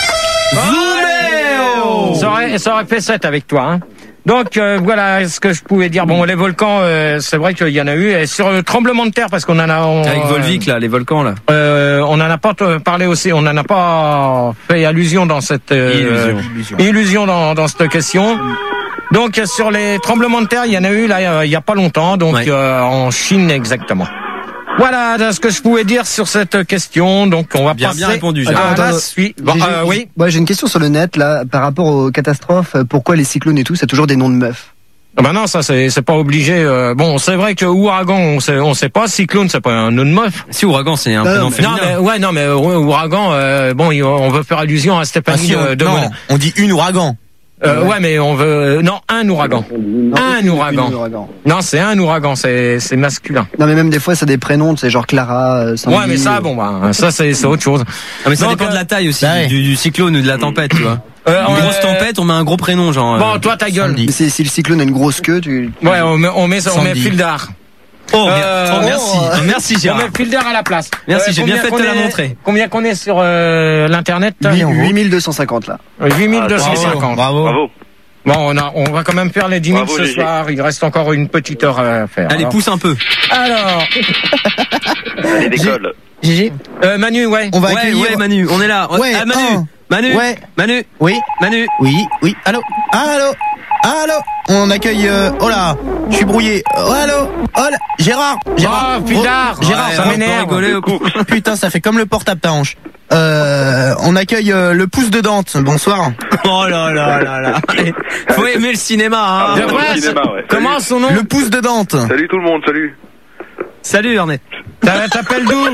Ça aurait, ça aurait fait sept avec toi. Hein. Donc euh, voilà ce que je pouvais dire. Bon, les volcans, euh, c'est vrai qu'il y en a eu. Et sur le tremblement de terre, parce qu'on en a... On, Avec Volvic, là, les volcans, là. euh, on en a pas t- parlé aussi, on en a pas fait allusion dans cette... euh, Illusion. illusion dans, dans cette question. Donc sur les tremblements de terre, il y en a eu là il y a pas longtemps, donc Ouais. euh, en Chine exactement. Voilà ce que je pouvais dire sur cette question. Donc on va Bien, passer bien répondu, à Gérard. la Attends, suite. Bon, J'ai- euh, oui. Ouais, j'ai une question sur le net là, par rapport aux catastrophes. euh, Pourquoi les cyclones et tout, c'est toujours des noms de meufs? Ah bah non, ça c'est c'est pas obligé. euh, bon, c'est vrai que ouragan, on sait on sait pas. Cyclone, c'est pas un nom de meuf. Si, Ouragan, c'est un Non, prénom mais- féminin. Non mais ouais, non mais euh, ouragan. euh, bon, il- on veut faire allusion à Ah, Stéphanie si, on, de, de non, Monaco. on dit une ouragan. Euh, ouais, mais on veut non un ouragan. Un ouragan. Une ouragan. Non, c'est un ouragan. C'est c'est masculin. Non, mais même des fois, c'est des prénoms, c'est genre Clara, euh, Sandy. Ouais, mais ça, bon, bah, ça c'est c'est autre chose. Ah, mais ça Donc, dépend de euh, la taille aussi, bah ouais. du, du cyclone ou de la tempête, tu vois. Euh, Une on- grosse tempête, on met un gros prénom, genre. Bon, euh, toi ta gueule. Sandy. Mais si, si le cyclone a une grosse queue, tu. Ouais, on met on met on met Sandy. Fildar. Oh, bien- Euh, oh, merci. oh, Oh, merci, On Gérard. met Fildar à la place. Merci, j'ai bien combien fait de te qu'on la est- montrer. Combien qu'on est sur euh, l'internet? huit mille deux cent cinquante là. huit mille deux cent cinquante. Bravo. Bravo. Bon, on a, on va quand même faire les dix mille Bravo, ce Gégé. soir. Il reste encore une petite heure à faire. Allez, Alors, pousse un peu. alors Allez, décolle. Gigi, euh, Manu, ouais. on va Ouais, accueillir. ouais, Manu, on est là. Ouais, Ah, Manu, un. Manu, Ouais. Manu, Oui, Manu. oui, oui. Allô, allô, allô. On accueille. Euh, oh là, je suis brouillé. Oh, allô, oh là, Gérard, Gérard. Oh, Fildar. Gérard, Ouais, ça on peut m'énerve. rigoler, au coup. Putain, ça fait comme le portable ta hanche. Euh, on accueille euh, le pouce de Dante. Bonsoir. Oh là là là là. Faut aimer le cinéma, hein. Je Ah, vois, au cinéma, ouais. Comment son nom? Le pouce de Dante. Salut tout le monde, salut. Salut, Ernest. T'a- T'appelles d'où?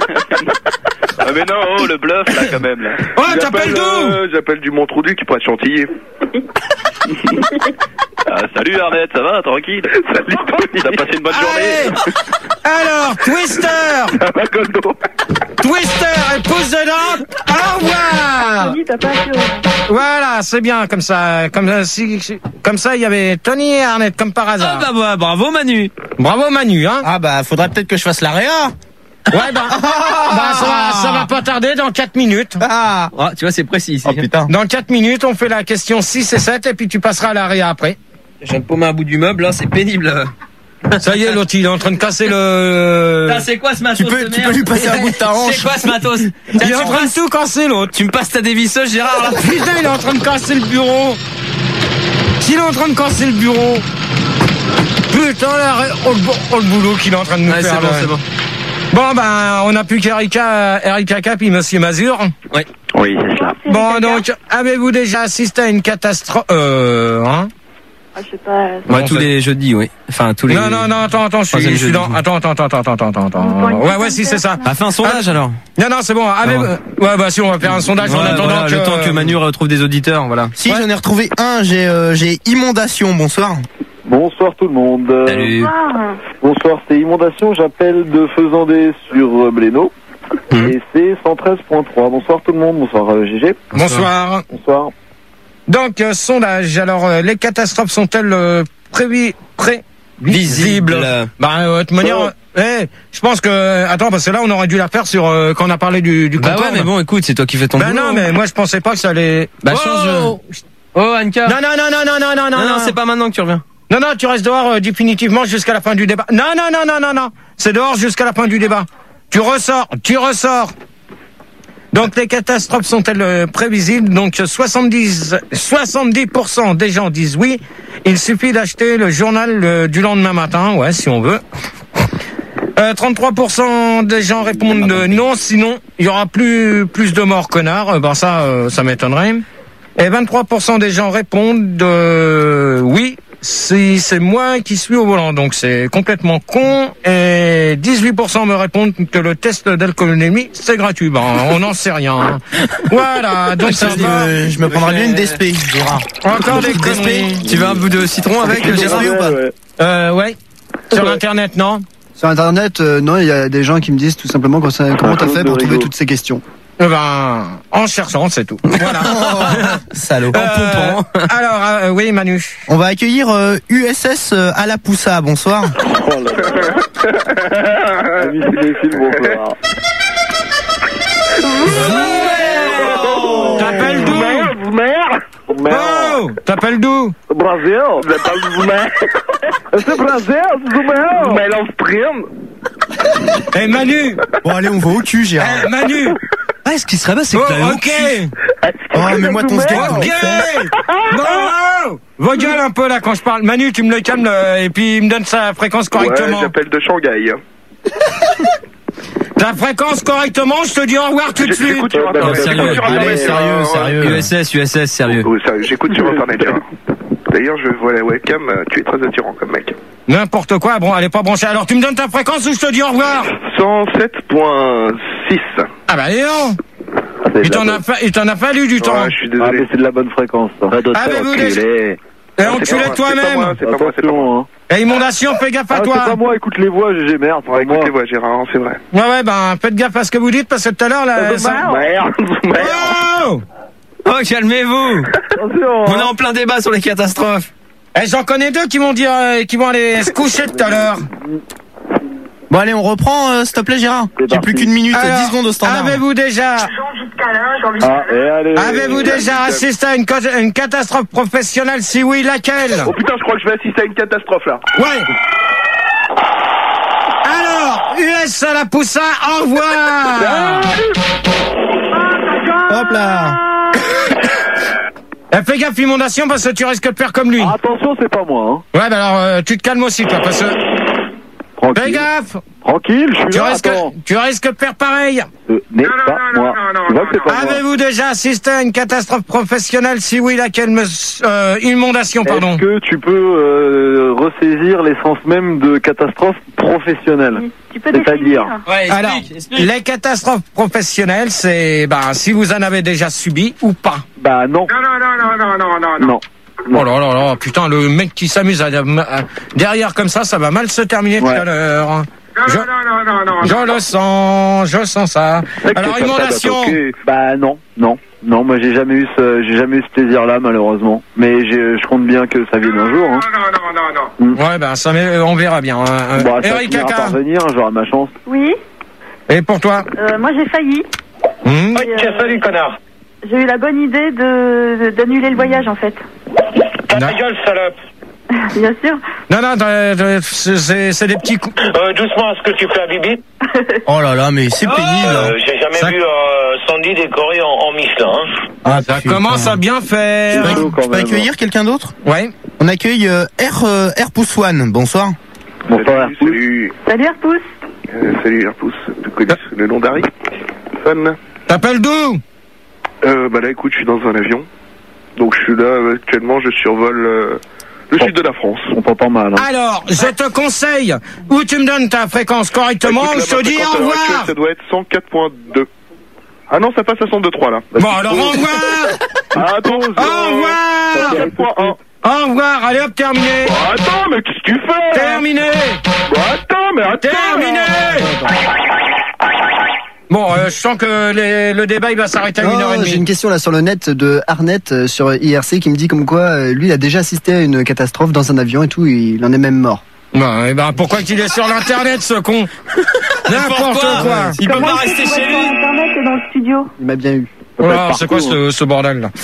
Ah mais non, oh, le bluff là quand même là. Oh, t'appelles d'où? euh, J'appelle du Montroudu qui pourrait chantilly. Ah, salut Arnett, ça va, tranquille? Salut Tony. T'as passé une bonne Allez. journée? Alors, Twister, Ça va, Goldo? Twister et pouce de Dante. Au revoir. Tony, t'as pas assez haut. Voilà, c'est bien comme ça. Comme ça, si, si- comme ça, il y avait Tony et Arnett comme par Ah hasard. bah, bah bravo, Manu. Bravo Manu, hein. Ah bah, faudrait peut-être que je fasse l'A R E A. Ouais, bah, bah, ça, va, ça va pas tarder dans quatre minutes. Ah. Ah, tu vois, c'est précis ici. Oh putain. Dans quatre minutes, on fait la question six et sept et puis tu passeras à l'arrière après. J'ai un paumé un bout du meuble, là, c'est pénible. Ça y est, l'autre, il est en train de casser le... Ah, c'est quoi ce matos Tu peux, de tu merde peux lui passer un bout de ta hanche. C'est quoi ce matos? Il est en train de tout casser, l'autre. Tu me passes ta dévisseuse, Gérard, là? Putain, il est en train de casser le bureau. Il est en train de casser le bureau. Putain, là, oh, le, oh, le boulot qu'il est en train de nous Ouais, faire. c'est bon, là. c'est bon. Bon, ben, on n'a plus qu'Erika, Erika Cap et Monsieur Mazur. Ouais. Oui, c'est cela. Bon, donc, avez-vous déjà assisté à une catastrophe, euh, hein? Ah, je sais pas. Ouais, tous les jeudis, oui. Enfin, tous les. Non, non, non, attends, attends, je suis, je suis dans, attends, attends, attends, attends, attends, attends, attends. Ouais, ouais, si, c'est ça. Ah, fais un sondage, alors. Non, non, c'est bon. Avez, Non. ouais, bah, si, on va faire un sondage en Voilà, attendant voilà, que... le temps que Manu retrouve des auditeurs, voilà. Si, j'en ai retrouvé un, j'ai euh, j'ai Inondation, bonsoir. Bonsoir tout le monde. Salut. Bonsoir, c'est Inondation, j'appelle de Faisandé sur euh, Blénaud. Mmh. Et c'est cent treize point trois. Bonsoir tout le monde, bonsoir euh, G G. Bonsoir. Bonsoir. Donc, euh, sondage. Alors, euh, les catastrophes sont-elles euh, prévi, prévisibles? Bah, euh, de toute manière, Oh. euh, eh, je pense que... Attends, parce que là, on aurait dû la faire sur... Euh, quand on a parlé du, du Bah Concorde. ouais, mais bon, écoute, c'est toi qui fais ton Bah boulot. non, mais moi, je pensais pas que ça allait... Bah, oh change. Oh, Anka. Non, non, non, non, non, non, non, Non, non, non, c'est pas maintenant que tu reviens. Non, non, tu restes dehors euh, définitivement jusqu'à la fin du débat. Non, non, non, non, non, non. C'est dehors jusqu'à la fin du débat. Tu ressors, tu ressors. Donc, les catastrophes sont-elles euh, prévisibles? Donc, soixante-dix, soixante-dix pour cent des gens disent oui. Il suffit d'acheter le journal euh, du lendemain matin, ouais, si on veut. Euh, trente-trois pour cent des gens répondent euh, non, sinon, il y aura plus, plus de morts connards. Euh, ben, ça, euh, ça m'étonnerait. Et vingt-trois pour cent des gens répondent euh, oui, si c'est moi qui suis au volant. Donc c'est complètement con. Et dix-huit pour cent me répondent que le test d'alcoolémie, c'est gratuit. Ben, on n'en sait rien. Hein. Voilà, donc ça je, va. me, je me prendrai bien une D S P, Gérard. Encore des conneries. Tu veux un bout de citron avec, Une Gérard? D S P ou pas? Euh, ouais. Sur Internet, non? Sur Internet, euh, non, il y a des gens qui me disent tout simplement comment ça- comment t'as fait pour trouver toutes ces questions. Eh ben, en cherchant, c'est tout. Voilà. Salaud. Euh, alors, euh, oui, Manu. On va accueillir euh, U S S euh, à la Poussa, bonsoir. Oh là là. Amis cinéphiles, bonsoir. T'appelles d'où? Vous mère Oh, t'appelles d'où? Brasil, j'appelle vous mère. C'est Brasil, vous mère. Vous mère l'Austrine. Eh, Manu. Bon, allez, on va au cul, Gérard. Eh, Manu. Ah, ce qui serait bien, c'est que Oh, t'as ok. Oh, mais moi, ton sgeg. Ok. Non. Vos gueules un peu là quand je parle. Manu, tu me le calmes euh, et puis il me donne sa fréquence correctement. Ouais, j'appelle de Shanghai. Ta fréquence correctement, je te dis au revoir tout de suite. J'écoute sur Non, Internet. sérieux, J'écoute sur allez, Internet. sérieux, Euh, sérieux. U S S, U S S, sérieux. Oui, sérieux, j'écoute sur Internet. Gérard. D'ailleurs, je vois la webcam, euh, tu es très attirant comme mec. N'importe quoi, bon, elle est pas branchée. Alors tu me donnes ta fréquence ou je te dis au revoir? cent sept point six. Ah bah dis donc. Il t'en a, fa- il t'en a fallu du temps. Ouais, je suis désolé. Ah, mais c'est de la bonne fréquence, ça. Avez-vous des... Et enculé toi-même. C'est pas moi, c'est pas moi. Et Inondation, fais gaffe à Ah, toi. c'est pas moi, écoute les voix, G G, merde. Ouais, écoute les voix, Gérard, c'est vrai. Ouais, ouais, ben, faites gaffe à ce que vous dites, parce que tout à l'heure, là... Euh, ça... Merde, merde. Oh, Oh, calmez-vous. Attention, On est hein. en plein débat sur les catastrophes. Eh, j'en connais deux qui vont dire, euh, qui vont aller se coucher tout à l'heure. Bon, allez, on reprend, euh, s'il te plaît, Gérard. J'ai plus qu'une minute, Alors, dix secondes au standard. Avez-vous déjà... Ah, et allez. Avez-vous déjà assisté à une, co- une catastrophe professionnelle? Si oui, laquelle? Oh putain, je crois que je vais assister à une catastrophe là. Ouais. Alors, U S à la Poussa, au revoir. Hop là. Eh, fais gaffe, Inondation, parce que tu risques de faire comme lui. Ah, attention, c'est pas moi, hein. Ouais, bah alors, euh, tu te calmes aussi, toi, parce que... Tranquille. Fais gaffe. Tranquille, je suis Tu là, risques, attends. tu risques de faire pareil. Ce n'est pas moi. Tu vois que c'est pas moi. Avez-vous déjà assisté à une catastrophe professionnelle? Si oui, laquelle me... Euh, inondation, pardon. Est-ce que tu peux euh, ressaisir l'essence même de catastrophe professionnelle? Tu peux C'est-à-dire Ouais, Alors, les catastrophes professionnelles, c'est bah, si vous en avez déjà subi ou pas. Bah non. Non, non, non, non, non, non, non. Non. Oh là là là, putain, le mec qui s'amuse à, à- derrière comme ça, ça va mal se terminer Ouais. tout à l'heure. Non, Je, non, non, non, non, je non. le sens, je sens ça. C'est que Alors, c'est comme ça, inondation. donc, ok. Bah non, non, non. Moi j'ai jamais eu ce, j'ai jamais eu ce plaisir-là malheureusement. Mais j'ai- je compte bien que ça vienne un jour. Hein. Non, non, non, non, non. Ouais, ben ça, met- on verra bien. hein. Bon, ça Eric finira Kaka. par venir, j'aurai ma chance. Oui, Et pour toi? euh, moi j'ai failli. Hmm Oui, tiens, salut, connard. J'ai eu la bonne idée de de- d'annuler le voyage en fait. Ta gueule, salope. Bien sûr. Non, non, euh, euh, c'est c'est des petits coups. Euh, doucement, est-ce que tu fais à Bibi? Oh là là, mais c'est pénible. Euh, J'ai jamais Ça- vu euh, Sandy décoré en, en Michelin. Hein. Ah, Ça putain. commence à bien faire. Je peux, Quand je peux même. accueillir quelqu'un d'autre? Ouais. On accueille euh, R, euh, R Pouce One. Bonsoir. Bonsoir. Salut, Salut Airpousse. euh, salut Airpousse, tu connais le nom d'Harry Fan. T'appelles d'où? Euh, bah là écoute, je suis dans un avion, donc je suis là euh, actuellement, je survole euh, le sud de la France. On t'entend mal. Hein. Alors, je te conseille, ou tu me donnes ta fréquence correctement, Écoute, ou là, je te ma dis fréquence au à l'heure actuelle, revoir. ça doit être cent quatre point deux. Ah non, ça passe à cent deux point trois là. Bon, alors au revoir. Ah, attends, Au revoir. cent quatre point un. Au revoir, allez hop, terminé. Bah, attends, mais qu'est-ce que tu fais? Terminé. Bah, attends, mais attends. Terminé. Bon, euh, je sens que les- le débat il va s'arrêter à une heure et Oh, j'ai demie. une question là sur le net de Arnett euh, sur I R C qui me dit comme quoi euh, lui il a déjà assisté à une catastrophe dans un avion et tout, il en est même mort. Bon, et ben pourquoi qu'il est sur l'internet ce con? N'importe quoi. Il peut Comment pas est-ce que rester tu chez vois sur lui. Internet et dans le studio. Il m'a bien eu. Oh là, c'est quoi ce, ce bordel là?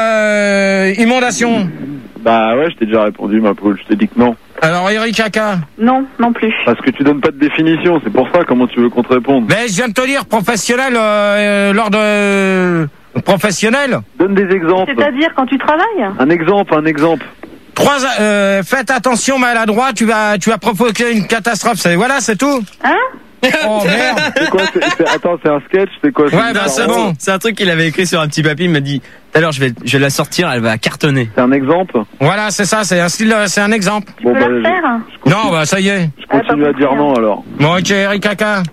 Euh, inondation. Bah ouais, je t'ai déjà répondu, ma poule. Je t'ai dit que non. Alors Eric Kaka. Non, non plus. Parce que tu donnes pas de définition, c'est pour ça. Comment tu veux qu'on te réponde? Mais je viens de te dire professionnel euh, lors de professionnel. Donne des exemples. C'est-à-dire quand tu travailles. Un exemple, un exemple. Trois, euh, faites attention maladroit, tu vas, tu vas provoquer une catastrophe. C'est voilà, c'est tout. Hein? Oh merde. C'est quoi c'est- c'est- Attends, c'est un sketch, c'est quoi? Ouais, bah c'est bon. C'est un truc qu'il avait écrit sur un petit papier. Il m'a dit tout à l'heure, je vais, je vais la sortir. Elle va cartonner. C'est un exemple. Voilà, c'est ça, c'est un style, euh, c'est un exemple. Tu peux la refaire? Non, bah ça y est. Je continue à dire non alors. Bon, ok, Eric Kaka.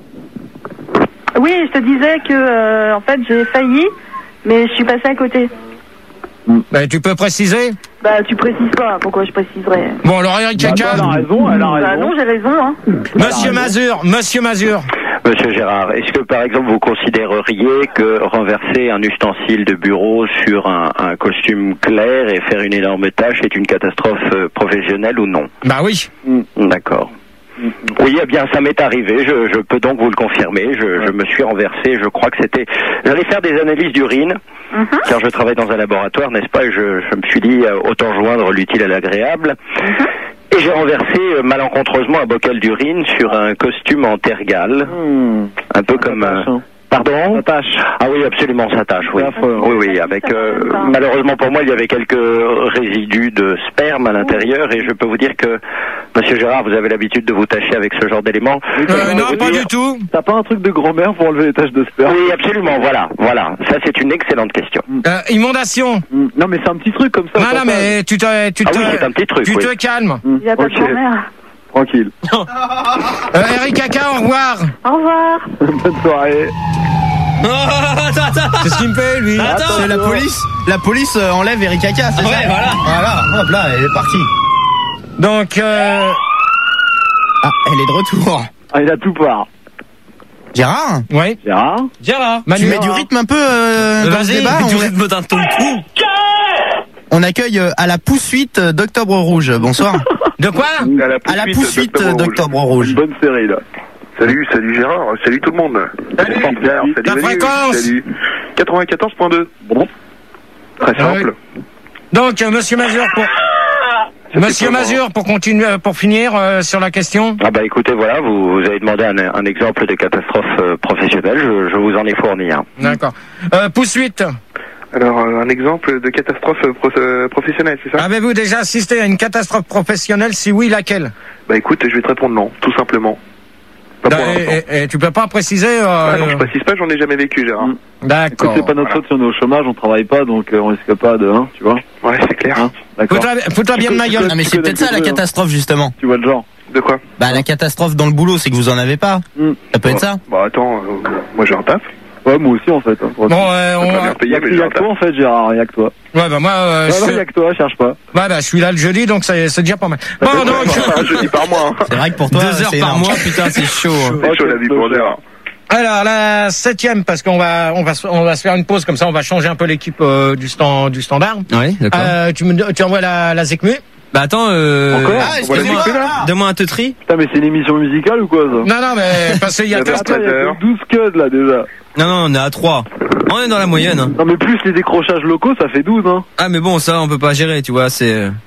Oui, je te disais que euh, en fait j'ai failli, mais je suis passée à côté. Bah, tu peux préciser? Bah tu précises pas, pourquoi je préciserais? Bon, alors Eric Bah, Kaka. elle a raison, elle a Bah raison. non, j'ai raison, hein. Monsieur Mazur, Monsieur Mazur. Monsieur Gérard, est-ce que par exemple vous considéreriez que renverser un ustensile de bureau sur un, un costume clair et faire une énorme tâche est une catastrophe euh, professionnelle ou non? Bah oui. D'accord. Oui, eh bien, ça m'est arrivé. Je, je peux donc vous le confirmer. Je, je me suis renversé. Je crois que c'était. J'allais faire des analyses d'urine, Mm-hmm. car je travaille dans un laboratoire, n'est-ce pas? Et je, je me suis dit euh, autant joindre l'utile à l'agréable. Et j'ai renversé euh, malencontreusement un bocal d'urine sur un costume en tergale, Hmm. un peu comme. tâche, euh, hein. Pardon? Ça tâche. Ah oui, absolument, ça tâche, oui. C'est affreux. Oui, oui, avec euh, malheureusement pour moi, il y avait quelques résidus de sperme à l'intérieur et je peux vous dire que, Monsieur Gérard, vous avez l'habitude de vous tâcher avec ce genre d'éléments. Euh, Je peux non, vous pas dire- du tout. T'as pas un truc de grand-mère pour enlever les taches de sperme? Oui, absolument, voilà, voilà. Ça, c'est une excellente question. Euh, inondation. Hmm. Non, mais c'est un petit truc comme ça. Non, papa. non, mais tu te, tu Ah te, oui, c'est un petit truc, tu oui. te calmes. Hmm. Il n'y a pas Ok. de grand-mère. Tranquille. Euh, Eric Kaka, au revoir. Au revoir. Bonne soirée. Oh, attends, attends. C'est ce qu'il me fait, lui. Attends. C'est la police. La police euh, enlève Eric Kaka, c'est Ouais, ça? voilà. Voilà, hop là, elle est partie. Donc, euh, Ah, elle est de retour. Ah, il a tout part. Gérard, oui. Gérard? Gérard. tu mets du rythme un peu euh, dans le Vas-y, débat. Du On, rythme d'un ton fou. on accueille euh, à la poursuite euh, d'Octobre Rouge. Bonsoir. De quoi? À la À la poursuite poursuite d'Octobre Rouge. d'Octobre Rouge. Une bonne série là. Salut, salut Gérard, salut tout le monde. Salut. Salut Pierre, salut Ta Manu, fréquence. salut. quatre-vingt-quatorze point deux. Bon. Très Ah simple. Donc, euh, Monsieur Mazur, pour, Monsieur comment Mazur, pour continuer, euh, pour finir euh, sur la question. Ah bah écoutez, voilà, vous, vous avez demandé un, un exemple de catastrophe euh, professionnelle, je, je vous en ai fourni un. D'accord. Euh, poursuite. Alors, euh, un exemple de catastrophe euh, pro- euh, professionnelle, c'est ça? Avez-vous déjà assisté à une catastrophe professionnelle? Si oui, laquelle? Bah écoute, je vais te répondre non, tout simplement. Pas pour Bah, l'instant. et, et- et tu peux pas préciser euh, Ah non, je précise pas, j'en ai jamais vécu, Gérard. Mm. Écoute, D'accord. c'est pas notre faute si on est au chômage, on travaille pas, donc euh, on risque pas de, hein, tu vois. Ouais, c'est clair. Hein, d'accord. Fous-toi fous-toi bien de ma gueule. Ah, mais c'est peut-être ça la catastrophe justement. Tu vois le genre. De quoi? Bah la catastrophe dans le boulot, c'est que vous en avez pas. Hmm. Ça peut être ça. Bah attends, euh, moi j'ai un taf. Ouais, moi aussi en fait. Hein, Bon, euh, Je on suis pas va... bien Il y payé, a, mais il y j'ai a un que taf. toi en fait, Gérard, il y a que toi. Ouais, bah moi, euh, Ouais, non, je... il y a que toi, cherche pas. ouais, bah, je suis là le jeudi, donc c'est c'est déjà pas mal. Bon, Ouais, donc... ouais, je dis par mois. hein. C'est vrai que pour toi, Deux heures c'est par énorme. mois, putain, c'est chaud. hein. C'est chaud la vie pour Gérard. Alors, la septième, parce qu'on va, on va, se- on va se faire une pause, comme ça, on va changer un peu l'équipe euh, du, stand, du standard. Ouais, d'accord. Euh, tu, me, tu envoies la, la ZECMU. Bah attends, euh... Encore Ah, Voilà, excusez-moi. c'est là. donne-moi un teutri. Putain, mais c'est une émission musicale ou quoi ça? Non, non, mais parce qu'il y a Il y que... a Attends, il y a heures. que douze codes là déjà. Non, non, on est à trois. On est dans la moyenne. Hein. Non, mais plus les décrochages locaux, ça fait douze, hein. Ah, mais bon, ça, on peut pas gérer, tu vois, c'est... Un, un, un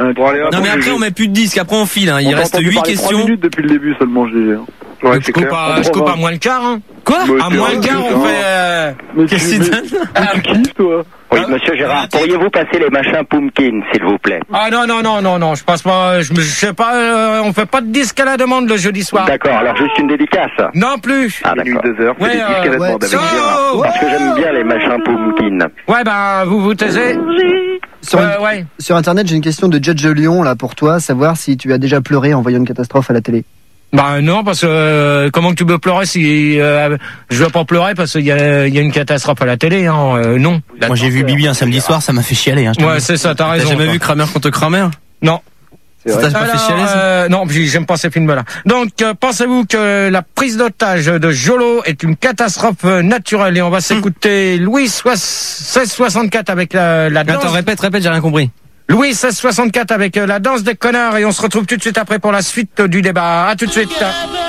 un Bon, allez, hop, Non mais après on met plus de disques, après on file, hein. Il On t'a reste entendu huit parler trois questions. minutes depuis le début seulement, G G. Ouais, je c'est coupe clair. à, je coupe à moins le quart, hein. Quoi? Ouais, À c'est moins vrai, le quart, c'est on ça. fait... Euh... Mais Qu'est-ce tu, que c'est mais, mais tu kiffes, toi? Oui, monsieur Gérard, pourriez-vous passer les machins Pumpkin, s'il vous plaît? Ah non, non, non, non, non, je passe pas... Je, me- je sais pas, euh, on fait pas de disque à la demande le jeudi soir. D'accord, alors juste une dédicace. Non plus. Ah, Minuit d'accord. deux heures, c'est Ouais, des disques à euh, la demande ouais. avec Gérard. Oh Parce que j'aime bien les machins Pumpkin. Ouais, bah, vous vous taisez. Sur, Euh, ouais. sur internet, j'ai une question de Judge Lyon là pour toi, savoir si tu as déjà pleuré en voyant une catastrophe à la télé. Bah non, parce que euh, comment que tu peux pleurer si euh, je veux pas pleurer parce qu'il y a, il y a une catastrophe à la télé, hein, euh, non. Moi j'ai vu Bibi un samedi soir, ça m'a fait chialer. Hein, je te Ouais, dis. c'est ça, t'as T'as raison. jamais toi. vu Kramer contre Kramer? Non. C'est Ça vrai. t'a pas fait Alors, chialer ça euh, non, puis j'aime pas ces films-là. Donc, euh, pensez-vous que la prise d'otage de Jolo est une catastrophe euh, naturelle? Et on va s'écouter Louis seize soixante-quatre avec la, la danse. Attends, répète, répète, j'ai rien compris. Louis seize soixante-quatre avec euh, la danse des connards. Et on se retrouve tout de suite après pour la suite du débat. À tout de suite.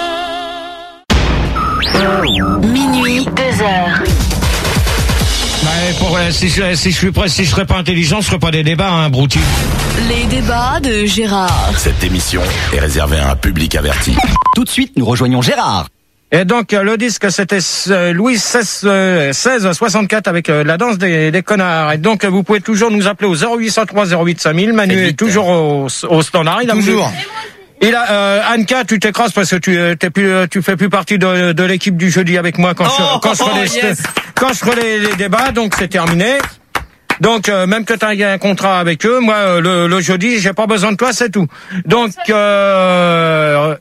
Minuit, deux heures. Bah, pour, euh, si, je, si je suis prêt, si je serais pas intelligent, ce serait pas des débats, hein, brouti. Les débats de Gérard. Cette émission est réservée à un public averti. Tout de suite, nous rejoignons Gérard. Et donc, euh, le disque, c'était euh, Louis seize soixante-quatre avec euh, la danse des, des connards. Et donc, euh, vous pouvez toujours nous appeler au zéro huit cent trois zéro huit cinq mille. Manu est toujours au, au standard. Il a Toujours. Il a, euh, Anka, tu t'écrases parce que tu, euh, t'es plus, euh, tu fais plus partie de, de l'équipe du jeudi avec moi quand Oh, je, quand je oh, ferai les, yes. quand je ferai les, les débats. Donc, c'est terminé. Donc, euh, même que tu as un contrat avec eux, moi, euh, le, le jeudi, j'ai pas besoin de toi, c'est tout. Donc, euh,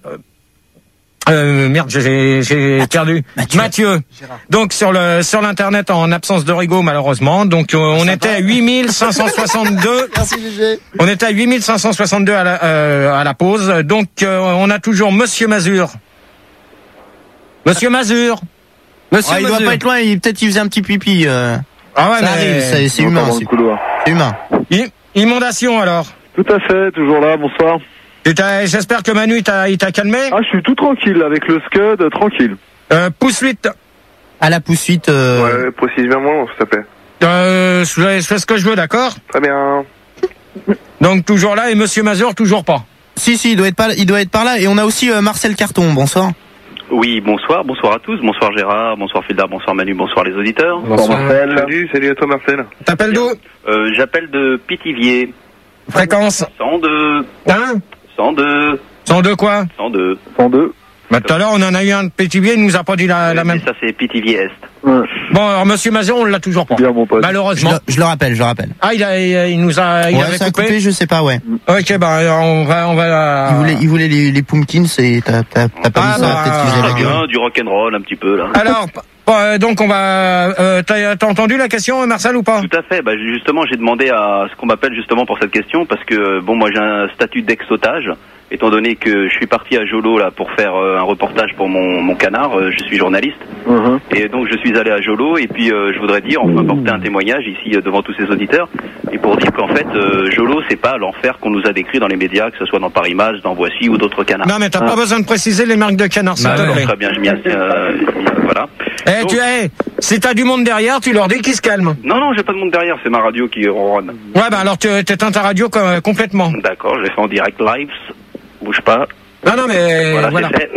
euh, merde, j'ai, j'ai perdu. Mathieu. Mathieu. Donc, sur le, sur l'internet, en absence de Rigaud, malheureusement. Donc, euh, on était à huit mille cinq cent soixante-deux. Merci Gégé. On était à huit mille cinq cent soixante-deux à la, euh, à la pause. Donc, euh, on a toujours Monsieur Mazur. Monsieur Mazur. Monsieur Ah, il doit Mazur. pas être loin, il- peut-être qu'il faisait un petit pipi. euh. Ah ouais, Ça mais... arrive, c'est c'est On humain. entend dans C'est le couloir. c'est humain. I- Inondation, alors. Tout à fait, toujours là, bonsoir. Tu t'as- J'espère que Manu, il t'a, il t'a calmé. Ah, je suis tout tranquille avec le Scud, tranquille. Euh, pouce huit. À la pousse-suite. Euh... Ouais, précise bien moi, s'il te plaît. Euh, je fais je fais ce que je veux, d'accord? Très bien. Donc, toujours là, et Monsieur Mazur, toujours pas. Si, si, il doit être pas, il doit être par là. Et on a aussi euh, Marcel Carton. Bonsoir. Oui, bonsoir, bonsoir à tous, bonsoir Gérard, bonsoir Fildar, bonsoir Manu, bonsoir les auditeurs. Bonsoir Marcel. Salut, salut à toi Marcel. T'appelles d'où? Euh, j'appelle de Pithiviers. Fréquence. cent deux. Hein? cent deux. cent deux quoi? cent deux. cent deux. Bah, tout à l'heure, on en a eu un de Pétivier, il nous a pas dit la, la Euh, même. Ça c'est Pithiviers Est. Ouais. Bon, alors, Monsieur Mazur, on l'a toujours pas. Bien, mon pote. Je Malheureusement. le, je le rappelle, je le rappelle. Ah, il a, il, il nous a, il Ouais, avait ça a coupé. coupé, je sais pas, ouais. Ok, bah, on va, on va. Il voulait, il voulait les, les pumpkins et t'as, t'as, t'as pas Ah, dit ça, bah, peut-être qu'il faisait la Très gueule. bien, du rock'n'roll un petit peu là. Alors, euh, donc on va. Euh, t'as, t'as entendu la question, Marcel, ou pas? Tout à fait. Bah, justement, j'ai demandé à ce qu'on m'appelle justement pour cette question parce que bon, moi j'ai un statut d'ex-otage, étant donné que je suis parti à Jolo là pour faire euh, un reportage pour mon, mon canard. Euh, je suis journaliste Uh-huh. et donc je suis allé à Jolo et puis euh, je voudrais dire, enfin porter un témoignage ici euh, devant tous ces auditeurs et pour dire qu'en fait euh, Jolo c'est pas l'enfer qu'on nous a décrit dans les médias, que ce soit dans Paris Match, dans Voici ou d'autres canards. Non, mais t'as pas besoin de préciser les marques de canards, s'il Bah, te non, plaît. très bien, je m'y assieds, euh, voilà. Eh, Donc- tu, eh, si t'as du monde derrière, tu leur dis qu'ils se calment. Non, non, j'ai pas de monde derrière, c'est ma radio qui ronronne. Ouais, bah alors tu t'éteins ta radio com- complètement. D'accord, je l'ai fait en direct live, bouge pas. Non, non, mais Voilà, voilà. c'est fait.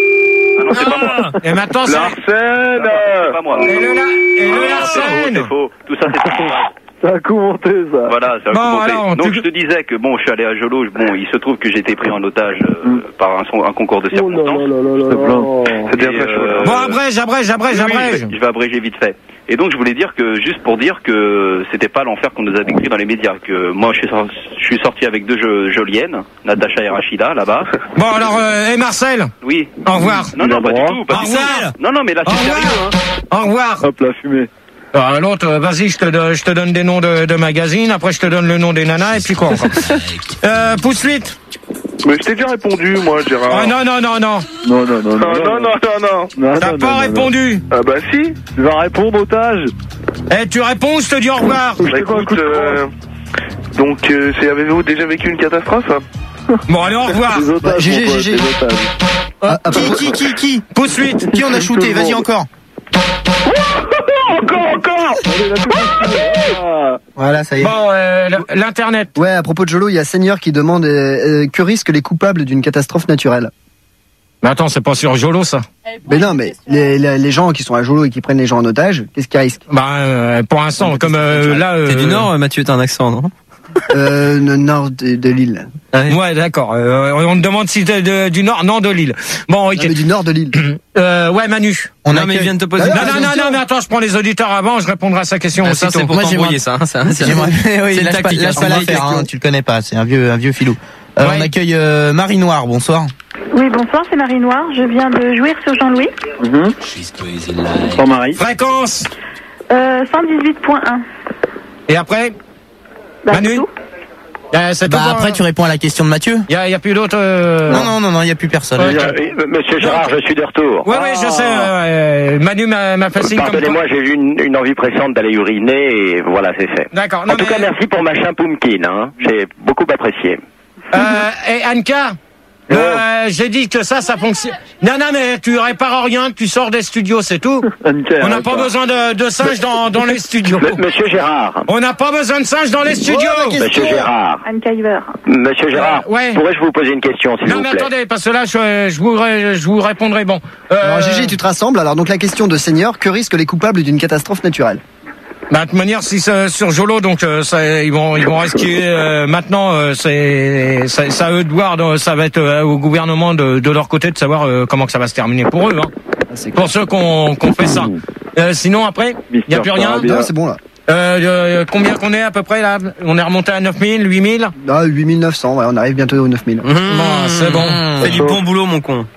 Ah non, c'est pas moi. Et maintenant, c'est. Larsen. C'est pas moi. Et le, la... et le Ah, Larsen. c'est faux, tout ça c'est faux. Ça a commenté, ça. Voilà, ça a Bon, commencé. alors, Donc tu- je te disais que bon, je suis allé à Jolo, bon, il se trouve que j'ai été pris en otage euh, par un, son- un concours de Oh là circonstances. là là là là. C'est bien Et, très chaud. euh, là. Bon, abrège, abrège, abrège, Oui, oui, abrège. je vais- je vais abréger vite fait. Et donc je voulais dire que, juste pour dire que c'était pas l'enfer qu'on nous a décrit dans les médias, que moi je suis sorti, je suis sorti avec deux jo- joliennes, Natacha et Rachida, là-bas. Bon, alors, euh, et Marcel, Oui. au revoir. Non, non, pas du tout, pas Au du tout. revoir. Non, non, mais là Au c'est sérieux, revoir. hein. Au revoir. Hop, la fumée. Alors, l'autre, euh, vas-y, je te, donne- je te donne des noms de, de magazines, après je te donne le nom des nanas, et puis quoi encore. Euh, pouce huit. Mais je t'ai déjà répondu, moi, Gérard. Oh non, non, non, non. Non, non, non, non, non, non, non, non. Non, T'as non, pas non, non, répondu. Ah bah si. non. Tu vas répondre, otage. Eh, tu réponds, je te dis au revoir. Bah écoute, euh, donc euh, c'est- avez-vous déjà vécu une catastrophe? Bon, allez, au revoir. Des otages, Bah, G G, mon pote, G G. des otages. Ah, ah, Qui, qui, qui, qui Pouce huit. Qui on a shooté? Vas-y encore. encore, encore. Voilà, ça y est. Bon, euh, l'internet. Ouais, à propos de Jolo, il y a Seigneur qui demande euh, euh, que risquent les coupables d'une catastrophe naturelle. Mais attends, c'est pas sur Jolo ça. Mais non, mais les, les, les gens qui sont à Jolo et qui prennent les gens en otage, qu'est-ce qu'ils risquent? Bah, euh, pour l'instant, comme euh, là. Euh... T'es du Nord, Mathieu, t'as un accent, non? Euh, le nord de, de l'île. Ah oui. Ouais, d'accord. Euh, on te demande si t'es de, du nord, non, de l'île. Bon, ok. Non, mais du nord de l'île. euh, ouais, Manu. On non, mais il vient de te poser. Non, non, non, non, mais attends, je prends les auditeurs avant, je répondrai à sa question ah, aussitôt. Ça, c'est pour t'embrouiller, ça. Hein, ça c'est oui, une lâche tactique. Pas, lâche pas l'affaire, hein, tu le connais pas, c'est un vieux, un vieux filou. Euh, ouais. On accueille euh, Marie Noire, bonsoir. Oui, bonsoir, c'est Marie Noire. Je viens de jouir sur Jean-Louis. Mm-hmm. Bonsoir Marie. Fréquence euh, cent dix-huit point un. Et après bah, Manu Euh, bah après hein. Tu réponds à la question de Mathieu. Il y a, y a plus d'autres. Euh... Non non non non, il y a plus personne. Ouais, euh, Monsieur Gérard, je suis de retour. Oui ah. oui, je sais. Euh, Manu m'a, m'a fait signe. Pardonnez-moi, j'ai eu une, une envie pressante d'aller uriner et voilà, c'est fait. D'accord. En non, tout mais... cas, merci pour machin pumpkin. Hein. J'ai beaucoup apprécié. Euh, et Anka. Euh, j'ai dit que ça, ça fonctionne. Non, non, mais tu répares rien, tu sors des studios, c'est tout. On n'a pas besoin de, de singes dans, dans les studios. M- Monsieur Gérard. On n'a pas besoin de singes dans les studios. Oh, Monsieur Gérard. Anka Iver. Monsieur Gérard. Euh, ouais. Pourrais-je vous poser une question, s'il non, vous plaît? Non, mais attendez, parce que là, je, je, vous, je vous répondrai. Bon. Euh... Alors, Gégé, tu te rassembles. Alors, donc, la question de Seigneur, que risquent les coupables d'une catastrophe naturelle? Bah, de toute manière, si c'est sur Jolo, donc euh, ça, ils vont, ils vont risquer. Euh, maintenant, euh, c'est, c'est, ça à eux de voir. Ça va être euh, au gouvernement de, de leur côté de savoir euh, comment que ça va se terminer pour eux. Hein. Pour ceux qu'on, qu'on fait ça. Euh, sinon, après, il y a plus rien. Non, c'est bon là. Euh, euh, combien qu'on est à peu près là? On est remonté à neuf mille, huit mille? Ah, huit mille neuf cents. Ouais, on arrive bientôt aux neuf mille. Mmh, bon, c'est bon. Fais du bon boulot, mon con.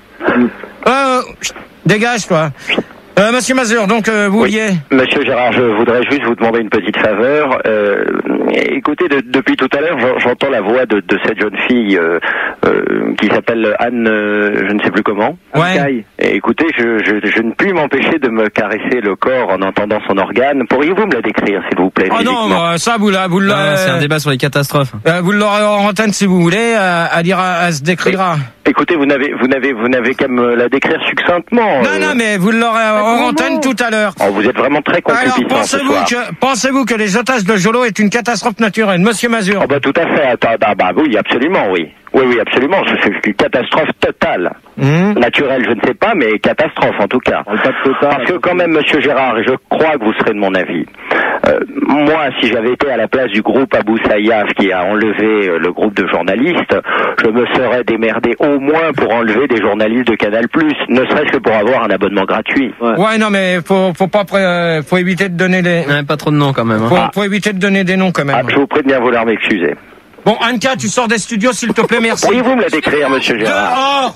Euh, dégage, toi. Euh, Monsieur Mazur, donc euh, vous vouliez... Oui. Monsieur Gérard, je voudrais juste vous demander une petite faveur. Euh, écoutez, de, depuis tout à l'heure, j'entends la voix de, de cette jeune fille euh, euh, qui s'appelle Anne, euh, je ne sais plus comment. Ouais. Et écoutez, je, je, je ne puis m'empêcher de me caresser le corps en entendant son organe. Pourriez-vous me la décrire, s'il vous plaît? Ah oh non, bah, ça vous la, vous la... Ah, c'est un débat sur les catastrophes. Euh, vous l'aurez en antenne si vous voulez. Euh, elle dira, elle se décrira. Écoutez, vous n'avez, vous n'avez, vous n'avez qu'à me la décrire succinctement. Non, euh... non, mais vous l'aurez en antenne tout à l'heure. Oh, vous êtes vraiment très compétent. Alors, pensez-vous que, pensez-vous que les otages de Jolo est une catastrophe naturelle, Monsieur Mazur? Oh, bah, tout à fait. Attends, bah, bah, oui, absolument, oui. Oui, oui, absolument. C'est une catastrophe totale. Mmh. Naturelle, je ne sais pas, mais catastrophe, en tout cas. Parce que quand même, Monsieur Gérard, je crois que vous serez de mon avis. Euh, moi, si j'avais été à la place du groupe Abou Sayyaf qui a enlevé euh, le groupe de journalistes, je me serais démerdé au moins pour enlever des journalistes de Canal+, ne serait-ce que pour avoir un abonnement gratuit. Ouais, ouais non, mais faut, faut pas, euh, faut éviter de donner des... Ouais, pas trop de noms quand même. Hein. Faut, ah. faut éviter de donner des noms quand même. Ah, je vous prie de bien vouloir m'excuser. Bon, Anka, tu sors des studios, s'il te plaît, merci. Pourriez-vous me la décrire, Monsieur Gérard? Dehors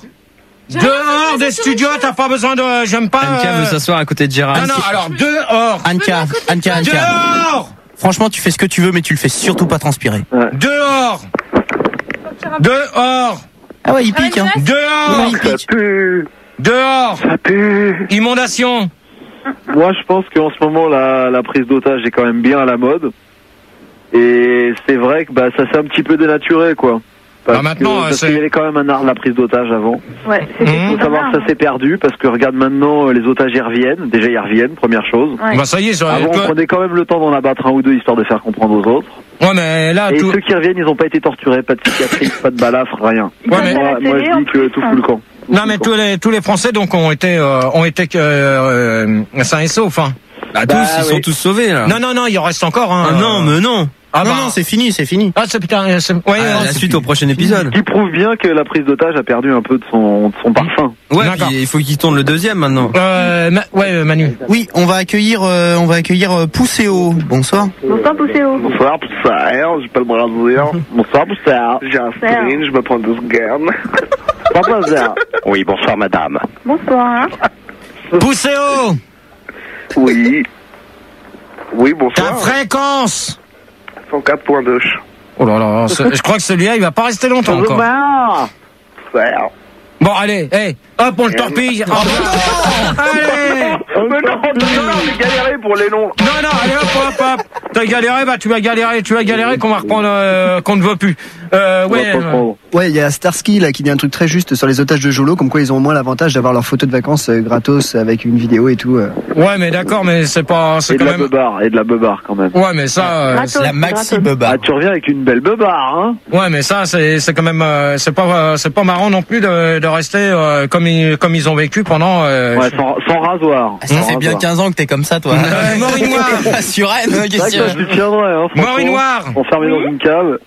Dehors des studios, t'as pas besoin de... J'aime pas... Anka euh... veut s'asseoir à côté de Gérard. Non, non, alors, dehors Anka, Anka, Anka. Dehors Franchement, tu fais ce que tu veux, mais tu le fais surtout pas transpirer. Ouais. Dehors Dehors Ah ouais, il pique, hein. Dehors ouais, il pique. Ça pue. Dehors Ça pue. Inondation. Moi, je pense qu'en ce moment, la, la prise d'otage est quand même bien à la mode. Et c'est vrai que bah, ça s'est un petit peu dénaturé, quoi. Parce, ah, maintenant, que, parce qu'il y avait quand même un art de la prise d'otage avant. Ouais, il mmh. faut savoir que ça s'est perdu, parce que regarde maintenant, les otages y reviennent. Déjà, ils reviennent, première chose. Ouais. Bah ça y est, ça Avant, on prenait quand même le temps d'en abattre un ou deux, histoire de faire comprendre aux autres. Ouais, mais là, Et tout... ceux qui reviennent, ils n'ont pas été torturés, pas de cicatrices, pas de balafres, rien. Ouais, mais... Moi, moi, je dis que tout fout le camp. Non, mais tous les, tous les Français, donc, ont été, euh, ont été, euh, euh, sains et saufs, hein. Bah, tous, bah, ils oui. sont tous sauvés, là. Non, non, non, il en reste encore, hein. Ah, non, mais non. Ah non, bah. non, c'est fini, c'est fini. Ah, c'est putain, c'est... Ouais, ah, non, la c'est suite fini. Au prochain épisode. Qui prouve bien que la prise d'otage a perdu un peu de son, de son parfum. Ouais, puis il faut qu'il tourne le deuxième maintenant. Euh, ma... ouais, Manu. Oui, on va accueillir, euh, on va accueillir euh, Pousséo. Bonsoir. Bonsoir, Pousséo. Bonsoir, Pousséo. J'ai pas le bras de Bonsoir, Pousséo. J'ai un sprint, je me prends deux secondes. Bonsoir. Oui, bonsoir, madame. Bonsoir. Pousséo. Oui. Oui, bonsoir. Ta fréquence. cent quatre point deux. Oh là là, je crois que celui-là, il va pas rester longtemps encore. Bon, allez, hey, hop, on le torpille. Oh, allez. Mais non, j'ai galéré pour les noms. Non, non, allez, hop, hop, hop. T'as galéré, bah tu vas galérer, tu vas galérer qu'on va reprendre, euh, qu'on ne veut plus. Euh, ouais. Ouais, il y a Starsky là qui dit un truc très juste sur les otages de Jolo, comme quoi ils ont au moins l'avantage d'avoir leurs photos de vacances euh, gratos avec une vidéo et tout. euh. Ouais, mais d'accord, mais c'est pas, c'est Et de quand la même. beubare, et de la beubare quand même. Ouais, mais ça, euh, Gratos, C'est la maxi gratos. beubare. Ah, tu reviens avec une belle beubare, hein. ouais, mais ça, c'est, c'est quand même, euh, c'est pas, euh, c'est pas marrant non plus de, de rester euh, comme ils, comme ils ont vécu pendant. Euh, Ouais, sans, sans rasoir. Ah, ça Sans fait bien rasoir. quinze ans que t'es comme ça, toi. Euh, Maureen Noir. Sur Rennes, C'est vrai qu'est-ce que ça, je que lui tiendrais, hein, franchement. Maureen Noir. Enfermé dans une cave.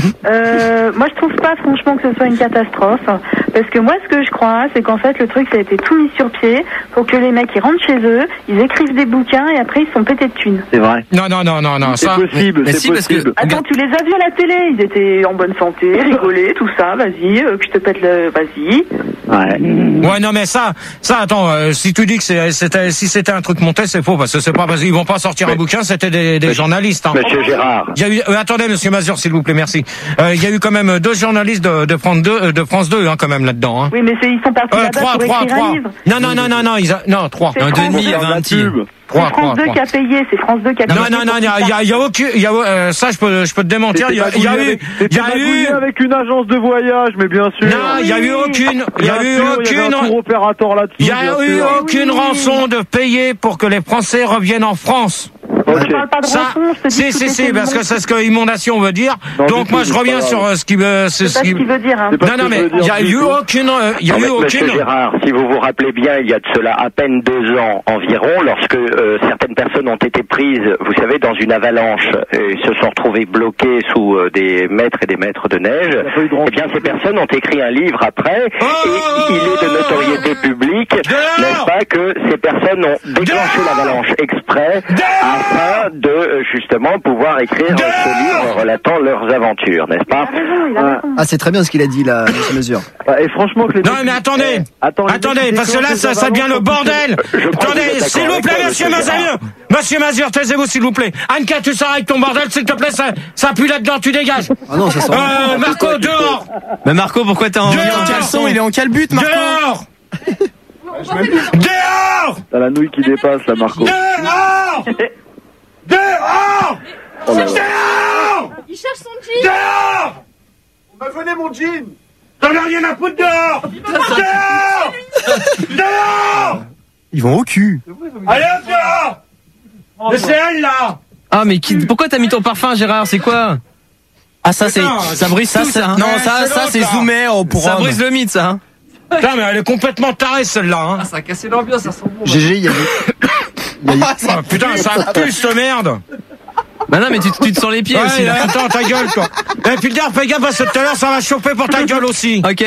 Euh, moi, je trouve pas franchement que ce soit une catastrophe, parce que moi, ce que je crois, c'est qu'en fait, le truc, ça a été tout mis sur pied pour que les mecs, ils rentrent chez eux, ils écrivent des bouquins et après, ils se sont pétés de thunes. C'est vrai. Non, non, non, non, non, C'est ça. possible, mais c'est si, parce que- possible. Attends, tu les as vus à la télé, ils étaient en bonne santé, rigolaient, tout ça, vas-y, euh, que je te pète le... Vas-y. Ouais. Ouais, non, mais ça, ça, attends, euh, si tu dis que c'est, c'était, si c'était un truc monté, c'est faux, parce que c'est pas parce qu'ils vont pas sortir un bouquin, c'était des, des journalistes, hein. Monsieur Gérard. Il y a eu, euh, attendez, monsieur Mazur, s'il vous plaît, merci. Euh, il y a eu quand même deux journalistes de, de France deux, euh, de France deux, hein, quand même, là-dedans, hein. Oui, mais c'est- ils sont partis Euh, là-bas trois, pour trois, écrire trois. un livre. Non, non, non, non, non, ils a, non, trois. C'est Un France demi, il y deux. avait un petit. C'est Trois, France trois, deux trois. qui a payé, c'est France deux qui a payé. Non, non, non, il y a, il y a, il y a aucune, il y a, euh, ça, je peux, je peux te démentir, il y a, il y a eu, il y a eu, avec une agence de voyage, mais bien sûr. non, il y a eu aucune, il y a Bien eu sûr, il y avait un aucune, tour opérateur là-dessus. il y a bien eu sûr. aucune Oui. rançon de payer pour que les Français reviennent en France. Je Ok. parle pas de Ça, rançon, je te dis si, que si, tout si, était parce bon. que c'est ce que inondation veut dire. Non, Donc du moi, tout, je c'est reviens pas sur grave. euh, ce qui veut, c'est C'est ce pas qui. ce qu'il veut dire, hein. C'est pas Non, ce non, que mais je veux dire il y a du eu tout. aucune, euh, il y a Non, eu mais Monsieur aucune. Gérard, si vous vous rappelez bien, il y a de cela à peine deux ans environ, lorsque euh, certaines personnes ont été prises, vous savez, dans une avalanche et se sont retrouvées bloquées sous euh, des mètres et des mètres de neige, eh bien ces personnes ont écrit un livre après Oh, et il est de notoriété publique, n'est-ce pas, que ces personnes ont déclenché l'avalanche exprès afin de euh, justement pouvoir écrire euh, ce livre relatant leurs aventures, n'est-ce pas? Ah, c'est très bien ce qu'il a dit là, monsieur Mesure. Et franchement que les Non, mais attendez, Attends, les attendez, mecs qui parce que là, déclenchent ça, les ça devient le avalanches, bordel. Je crois que vous Attendez, êtes s'il d'accord vous plaît, avec moi, monsieur monsieur Mazur. Gérard. Monsieur Mazur, taisez-vous, s'il vous plaît. Anka, tu sors avec ton bordel, s'il te plaît, ça, ça pue là-dedans, tu dégages. Ah non, ça sent. Euh, Marco, dehors. Mais Marco, pourquoi t'es en, Dehors. il est en caleçon? Il est en calbut, Marco. Dehors. Dehors. T'as la nouille qui dépasse là, Marco. Dehors. Dehors. Oh là là. Dehors. Il cherche son jean. Dehors. On m'a volé mon jean. T'en as rien à foutre dehors. Dehors. Dehors. Ils vont au cul. Allez, hop, dehors. Mais c'est elle, là. Ah, mais qui, pourquoi t'as mis ton parfum, Gérard? C'est quoi? Ah, ça, c'est, Putain, ça brise Ça, tout, c'est, ça. hein. non, Ouais, ça, c'est ça, l'autre, c'est là. zoomé au pour Ça homme. brise le mythe, ça. Hein. Putain, mais elle est complètement tarée, celle-là, hein. Ça a cassé l'ambiance, ça sent bon. G G, il y a eu. il y a eu- Ah, putain, ça pue, cette merde. Bah non, mais tu, tu te sens les pieds Ouais, aussi, là. attends, ta gueule, toi. Et puis, dire, fais gaffe, parce que tout à l'heure, ça va chauffer pour ta gueule aussi. Ok.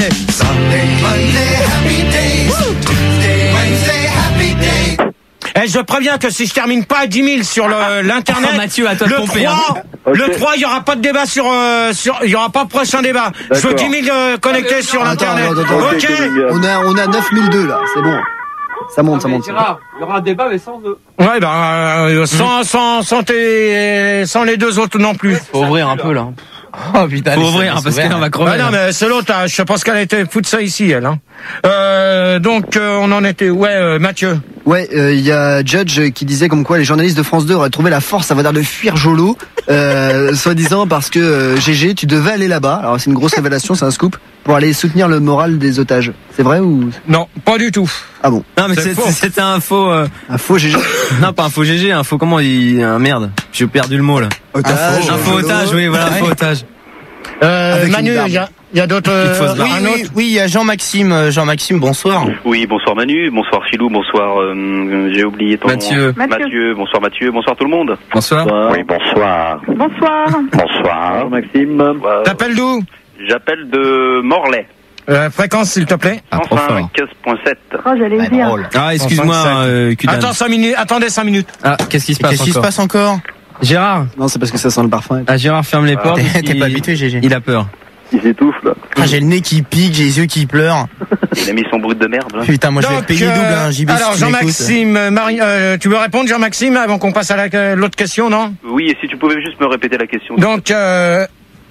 Et je préviens que si je termine pas à dix mille sur le- l'internet, Oh, Mathieu, à toi de le pomper, trois, hein. le Ok. trois, il y aura pas de débat sur, euh, sur, il y aura pas de prochain débat. Je veux D'accord. dix mille euh, connectés sur Attends, l'internet. attends, attends, Ok. On a, on a neuf mille deux là, c'est bon. Ça monte, ça Mais monte. Gérard, il y aura un débat, mais sans deux. Ouais, ben, euh, sans, sans, sans tes, sans les deux autres non plus. Faut ouvrir un peu, là. Oh putain. Faut laissez- ouvrir, hein, laissez parce ouvrir. qu'elle va crever. Ah non, là. mais c'est l'autre, hein. Je pense qu'elle a été foutre ça ici, elle, hein. Euh, donc, euh, on en était, ouais, euh, Mathieu. Ouais, il euh, y a Judge qui disait comme quoi les journalistes de France deux auraient trouvé la force, ça va dire, de fuir Jolo, euh, soi-disant parce que euh, G G, tu devais aller là-bas. Alors c'est une grosse révélation, c'est un scoop, pour aller soutenir le moral des otages. C'est vrai ou Non, pas du tout. Ah bon? Non, mais C'est c'est- faux. c'était un faux, euh, Un faux G G. non, pas un faux G G, un faux, comment il, un merde. J'ai perdu le mot, là. Otage. Un faux otage, oui, voilà, un faux otage. Euh, Avec Manu, une barbe. il y a, il y a d'autres, Petite fausse euh, barbe. Oui, un oui, autre. oui, il y a Jean-Maxime. Euh, Jean-Maxime, bonsoir. Oui, bonsoir Manu, bonsoir Philou, bonsoir, euh, j'ai oublié ton Mathieu. nom. Mathieu. Mathieu, bonsoir Mathieu, bonsoir tout le monde. Bonsoir. Oui, bonsoir. Bonsoir. Bonsoir. Maxime. Euh, T'appelles d'où? J'appelle de Morlaix, Euh, fréquence, s'il te plaît. Ah, trop fort. cent cinq point sept. Oh, j'allais le dire. Ah, excuse-moi, cent cinquante-sept. euh, Kudan. Attends cinq minutes, attendez cinq minutes. Ah, qu'est-ce qui se passe Qu'est-ce qui se encore? passe encore? Gérard. Non, c'est parce que ça sent le parfum. Ah, Gérard ferme les portes. T'es- t'es il- pas habitué, G G. Il a peur. Il s'étouffe là. Ah, j'ai le nez qui pique, j'ai les yeux qui pleurent. Il a mis son brut de merde. Là. Putain, moi je vais Donc, te payer euh, double, hein, J B. alors, si tu m'écoutes. Jean-Maxime, euh, Marie, euh, tu veux répondre, Jean-Maxime, avant qu'on passe à la- euh, l'autre question, non? Oui, et si tu pouvais juste me répéter la question. Donc, euh, euh,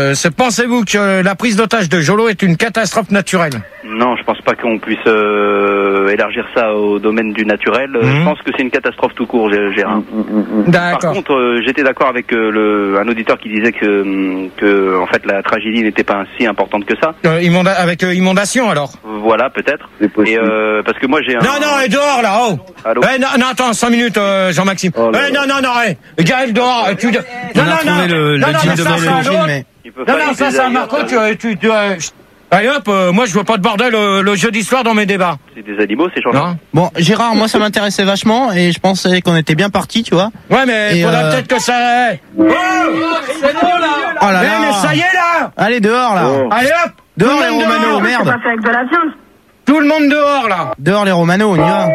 euh, c'est pensez-vous que la prise d'otage de Jolo est une catastrophe naturelle? Non, je pense pas qu'on puisse euh, élargir ça au domaine du naturel. Euh, Mhm. Je pense que c'est une catastrophe tout court, Gé- Gérard. Par D'accord. contre, euh, j'étais d'accord avec euh, le, un auditeur qui disait que, hum, que en fait, la tragédie n'était pas si importante que ça. Euh, immonda- avec euh, inondation alors. Voilà, peut-être. Et euh, parce que moi, j'ai un... Non, non, et dehors là, oh. Allô. Eh, non, non, attends, cinq minutes, euh, Jean-Maxime. Oh là eh, non, non, non, eh, Gaël dehors. Tu... Non, On a non, trouvé non, le- le non, non, jean mais de ça, Maël c'est un Origine, autre. mais- Il peut Non, pas non, les ça, c'est un désaillir, Marco, ça. tu, tu, tu, euh, chut. Allez hop, euh, moi je veux pas te bordel le, le jeudi soir dans mes débats. C'est des animaux, ces gens-là. Non. Bon, Gérard, moi ça m'intéressait vachement et je pensais qu'on était bien parti, tu vois. Ouais, mais Et, faudrait euh, peut-être que ça... Oh, c'est bon là. Oh là Eh, là. mais ça y est là. Allez, dehors là. Allez hop. Dehors Tout le les monde Romano, dehors. merde. C'est pas fait avec de la viande. Tout le monde dehors là. Dehors les Romano, on y va.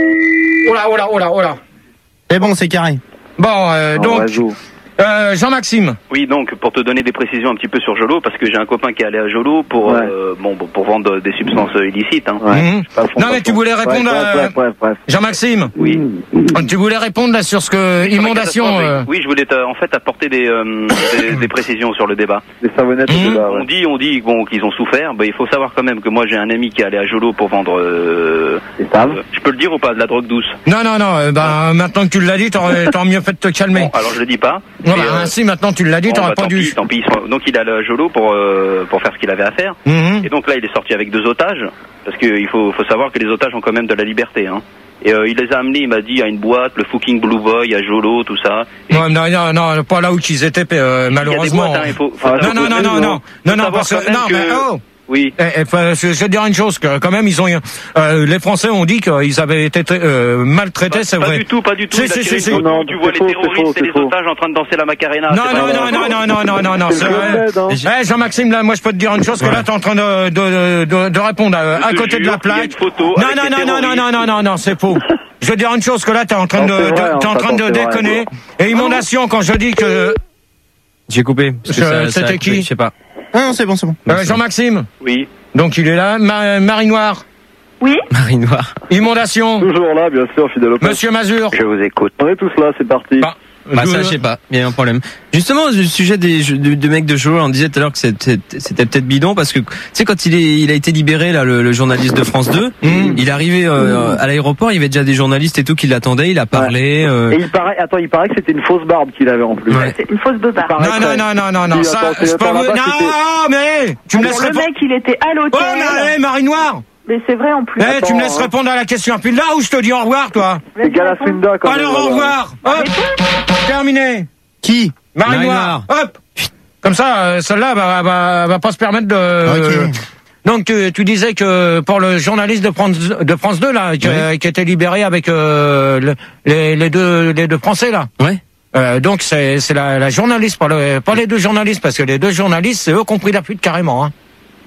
Oh là, oh là, oh là, oh là. C'est bon, c'est carré. Bon, euh, donc... Euh, Jean-Maxime. Oui, donc pour te donner des précisions un petit peu sur Jolo, parce que j'ai un copain qui est allé à Jolo pour Ouais. euh, bon pour vendre des substances euh, illicites. Hein. Mhm. Pas fond, Non pas mais tu fond. voulais répondre Ouais, à... bref, bref, bref. Jean-Maxime. Oui. Tu voulais répondre là sur ce que... Inondation... Sur la catastrophe, euh, Oui, je voulais euh, en fait apporter des, euh, des, des précisions sur le débat. Les savonnettes au Mmh. débat, ouais. On dit, on dit bon qu'ils ont souffert. Bah, il faut savoir quand même que moi j'ai un ami qui est allé à Jolo pour vendre. Euh, Les saves. euh, je peux le dire ou pas, de la drogue douce. Non, non, non, euh, bah, maintenant que tu l'as dit, t'aurais t'aurais mieux fait de te calmer. Bon, alors je le dis pas. Non, mais, bah, euh, si, maintenant tu l'as dit, bon, t'aurais bah, pas tant dû. pis, tant pis. Donc il est allé à Jolo pour euh, pour faire ce qu'il avait à faire. Mhm. Et donc là, il est sorti avec deux otages, parce qu'il faut, faut savoir que les otages ont quand même de la liberté. Hein. Et euh, il les a amenés, il m'a dit, à une boîte, le fucking Blue Boy, à Jolo, tout ça. Non, non, non, non, pas là où ils étaient, euh, malheureusement. Il y a des boîtes, hein, il faut, faut non, savoir- non, non, non, non, non, non, savoir parce quand que, même non, que- mais oh. Oui. Eh, eh, faut- je je vais te dire une chose, que quand même ils ont, euh, les Français ont dit qu'ils avaient été euh, maltraités, c'est Pas vrai. du tout, pas du tout. Si, Il a si, tiré si, une si. photo, Non, tu c'est vois les faux, c'est terroristes faux, et les c'est faux. otages en train de danser la Macarena. Non, c'est non, pas non, vrai. non, non, non, non, non, non, C'est c'est le vrai. Club Med, hein. Eh, Jean-Maxime, là, moi, je peux te dire une chose, que là, t'es en train de, de, de, de répondre à, Je à te côté de jure la qu'il y a plaque. une photo Non, avec non, les non, non, non, terroristes. non, non, non, non, c'est faux. Je veux dire une chose, que là, t'es en train Non, de, c'est vrai, de- hein, t'es en ça, train de c'est vrai. déconner. Et inondation, quand je dis que, J'ai coupé. parce que Je- ça- ça a c'était coupé, qui Je sais pas. Ah non, c'est bon, c'est bon. euh, Jean-Maxime. Oui. Donc, il est là. Ma, Marie Noire. Oui. Marie Noire. Inondation. Toujours là, bien sûr, fidèle au poste. Monsieur Mazur. Je vous écoute. On est tous là, c'est parti. Bah, Bah je- ça, je sais pas. Il y a un problème. Justement, le sujet des jeux- de, de mecs de Jolo, on disait tout à l'heure que c'était c'était peut-être bidon parce que tu sais quand il est il a été libéré là, le, le journaliste de France deux, Mmh. il est arrivé euh, à l'aéroport, il y avait déjà des journalistes et tout qui l'attendaient, il a parlé. euh, Et il paraît, attends, il paraît que c'était une fausse barbe qu'il avait en plus. Ouais. C'est une fausse beubare. Il paraît Non, non, que- non, non, non, non, Si, ça, attends, c'est- c'est pas attends, vrai. là-bas, c'était- Non, mais, tu me Alors, laisses le répondre. mec, il était à Oh, l'hôtel. mais, hey, Marie Noire. Mais c'est vrai en plus. Eh, tu me laisses répondre à la question. Puis là où je te dis au revoir, toi. C'est Galasunda quand même. Alors, au revoir. Hop. Terminé. Qui? Marie Marie Noire. Noire. Hop. Comme ça, euh, celle-là va, va, va pas se permettre de... Ok. Donc, tu, tu disais que pour le journaliste de France, de France deux, là, qui, Ouais. qui était libéré avec euh, le- les, les, deux, les deux Français, là. Ouais. Euh, donc, c'est c'est la, la journaliste, pas, le, pas les deux journalistes, parce que les deux journalistes, c'est eux qui ont pris la fuite carrément. Hein.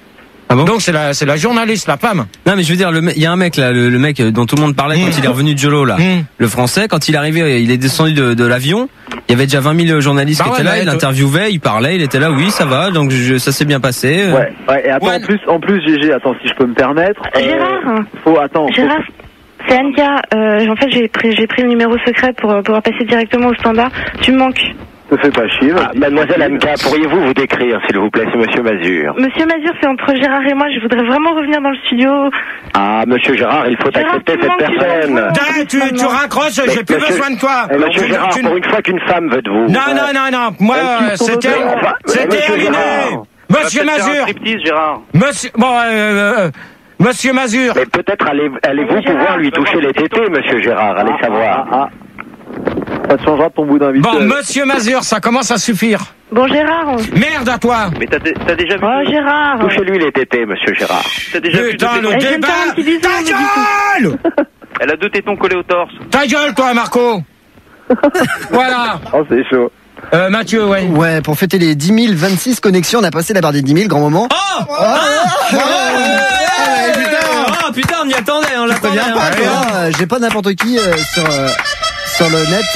Ah bon? Donc, c'est la, c'est la journaliste, la femme. Non mais je veux dire, le me- il y a un mec là, le, le mec dont tout le monde parlait quand Mmh. il est revenu de Jolo là, Mmh. le français, quand il est arrivé, il est descendu de, de l'avion, il y avait déjà vingt mille journalistes Bah qui ouais, étaient là, bah, il toi- interviewait, il parlait, il était là, oui ça va, donc je, ça s'est bien passé. euh. Ouais, ouais, et attends, Ouais. en plus, en plus, G G, attends, si je peux me permettre. euh, Gérard. Faut, attends. faut- Gérard, c'est Anka. Euh, en fait, j'ai pris, j'ai pris le numéro secret pour euh, pouvoir passer directement au standard. Tu me manques. Te fais pas chier. Ah, mademoiselle Anka, pourriez-vous vous décrire, s'il vous plaît, c'est Monsieur Mazur. Monsieur Mazur, c'est entre Gérard et moi. Je voudrais vraiment revenir dans le studio. Ah, Monsieur Gérard, il faut Gérard, accepter tu cette manques, tu personne. manques. Ah, tu, tu raccroches, Mais j'ai plus monsieur- besoin de toi. Eh, Monsieur Tu- Gérard, tu- pour une fois qu'une femme veut de vous. Non, non, non, non. Moi, Elle euh, kiffe son c'était, odeur. Enfin, c'était Monsieur terminé. Gérard. Monsieur On va peut-être faire un Mazur. striptease, Gérard. Monsieur, bon, euh, euh, Monsieur Mazur. Mais peut-être allez- allez-vous Allez, Gérard, pouvoir lui toucher les tétés, Monsieur Gérard, allez Ah, savoir. ah, ah. Ça te changera de ton bout d'invité. Bon, Monsieur Mazur, ça commence à suffire. Bon, Gérard. Merde à toi. Mais t'as t'as déjà vu. Oh, Gérard. Touchez-lui les tétés, Monsieur Gérard. T'as déjà vu deux Putain, le tétons. Eh, je vais me débat. faire un petit bisou, Ta mais du coup. gueule. Elle a deux tétons collés au torse. Ta gueule, toi, Marco. Voilà. Oh, c'est chaud. Euh, Mathieu, ouais. Ouais, pour fêter les dix mille vingt-six connexions, on a passé la barre des dix mille, grand moment. Oh, Ah, ah, ouais, putain. Oh putain, on y attendait, on l'attendait. Viens pas, hein. toi. Euh, J'ai pas n'importe qui euh, sur, euh, sur le net.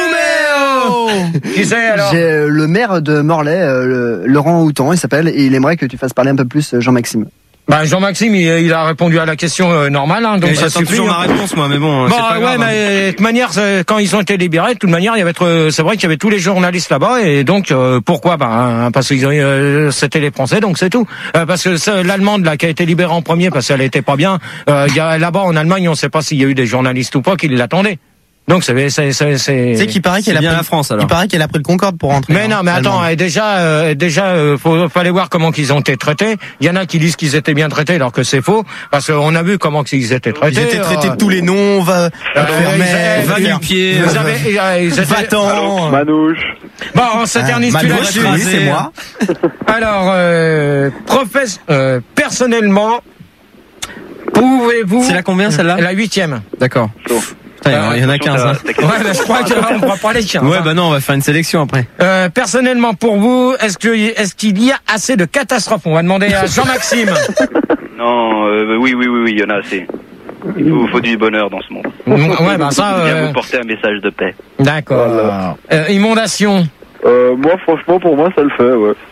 Qui c'est alors? J'ai euh, le maire de Morlaix, euh, le- Laurent Houtan, il s'appelle, et il aimerait que tu fasses parler un peu plus euh, Jean-Maxime. Bah Jean-Maxime, il, il a répondu à la question euh, normale, hein, donc Mais ça j'attends suffit. toujours hein. ma réponse, moi, mais bon, Bah c'est pas ouais, grave. mais de toute manière, c'est- quand ils ont été libérés, de toute manière, il y avait, euh, c'est vrai qu'il y avait tous les journalistes là-bas, et donc euh, pourquoi Bah hein, parce que euh, c'était les Français, donc c'est tout. Euh, parce que c'est l'Allemande là qui a été libérée en premier parce qu'elle était pas bien. Euh, il y a là-bas en Allemagne, on sait pas s'il y a eu des journalistes ou pas qui l'attendaient. Donc c'est c'est c'est c'est. Tu sais qu'il paraît qu'elle a bien pris la France, alors. Il paraît qu'elle a pris le Concorde pour rentrer. Mais hein, non, mais attends, allemande. euh, déjà, euh, déjà, euh, faut, fallait voir comment qu'ils ont été traités. Il y en a qui disent qu'ils étaient bien traités, alors que c'est faux, parce qu'on a vu comment ils étaient traités. Ils étaient traités euh, de tous les noms, va, euh, Vermeer, ils- va ils- du pied, ils euh, avaient- euh, ils étaient- Va-t'en. Manouche. Bon, on s'éternise Ah, plus Manouche, là-dessus. oui, c'est moi. Alors, euh, professe, euh, personnellement, pouvez-vous... C'est la combien, celle-là? La huitième. D'accord. Putain, il y en a quinze. Hein. Ouais, mais je crois qu'on ne prend pas les quinze. Ouais, hein. bah non, on va faire une sélection après. Euh, personnellement, pour vous, est-ce que est-ce qu'il y a assez de catastrophes? On va demander à Jean-Maxime. Non, euh, oui, oui, oui, oui, il y en a assez. Il faut, faut du bonheur dans ce monde. Ouais, bah ça. Viens euh, vous porter un message de paix. D'accord. Euh, inondation. Euh, moi, franchement, pour moi, ça le fait, ouais.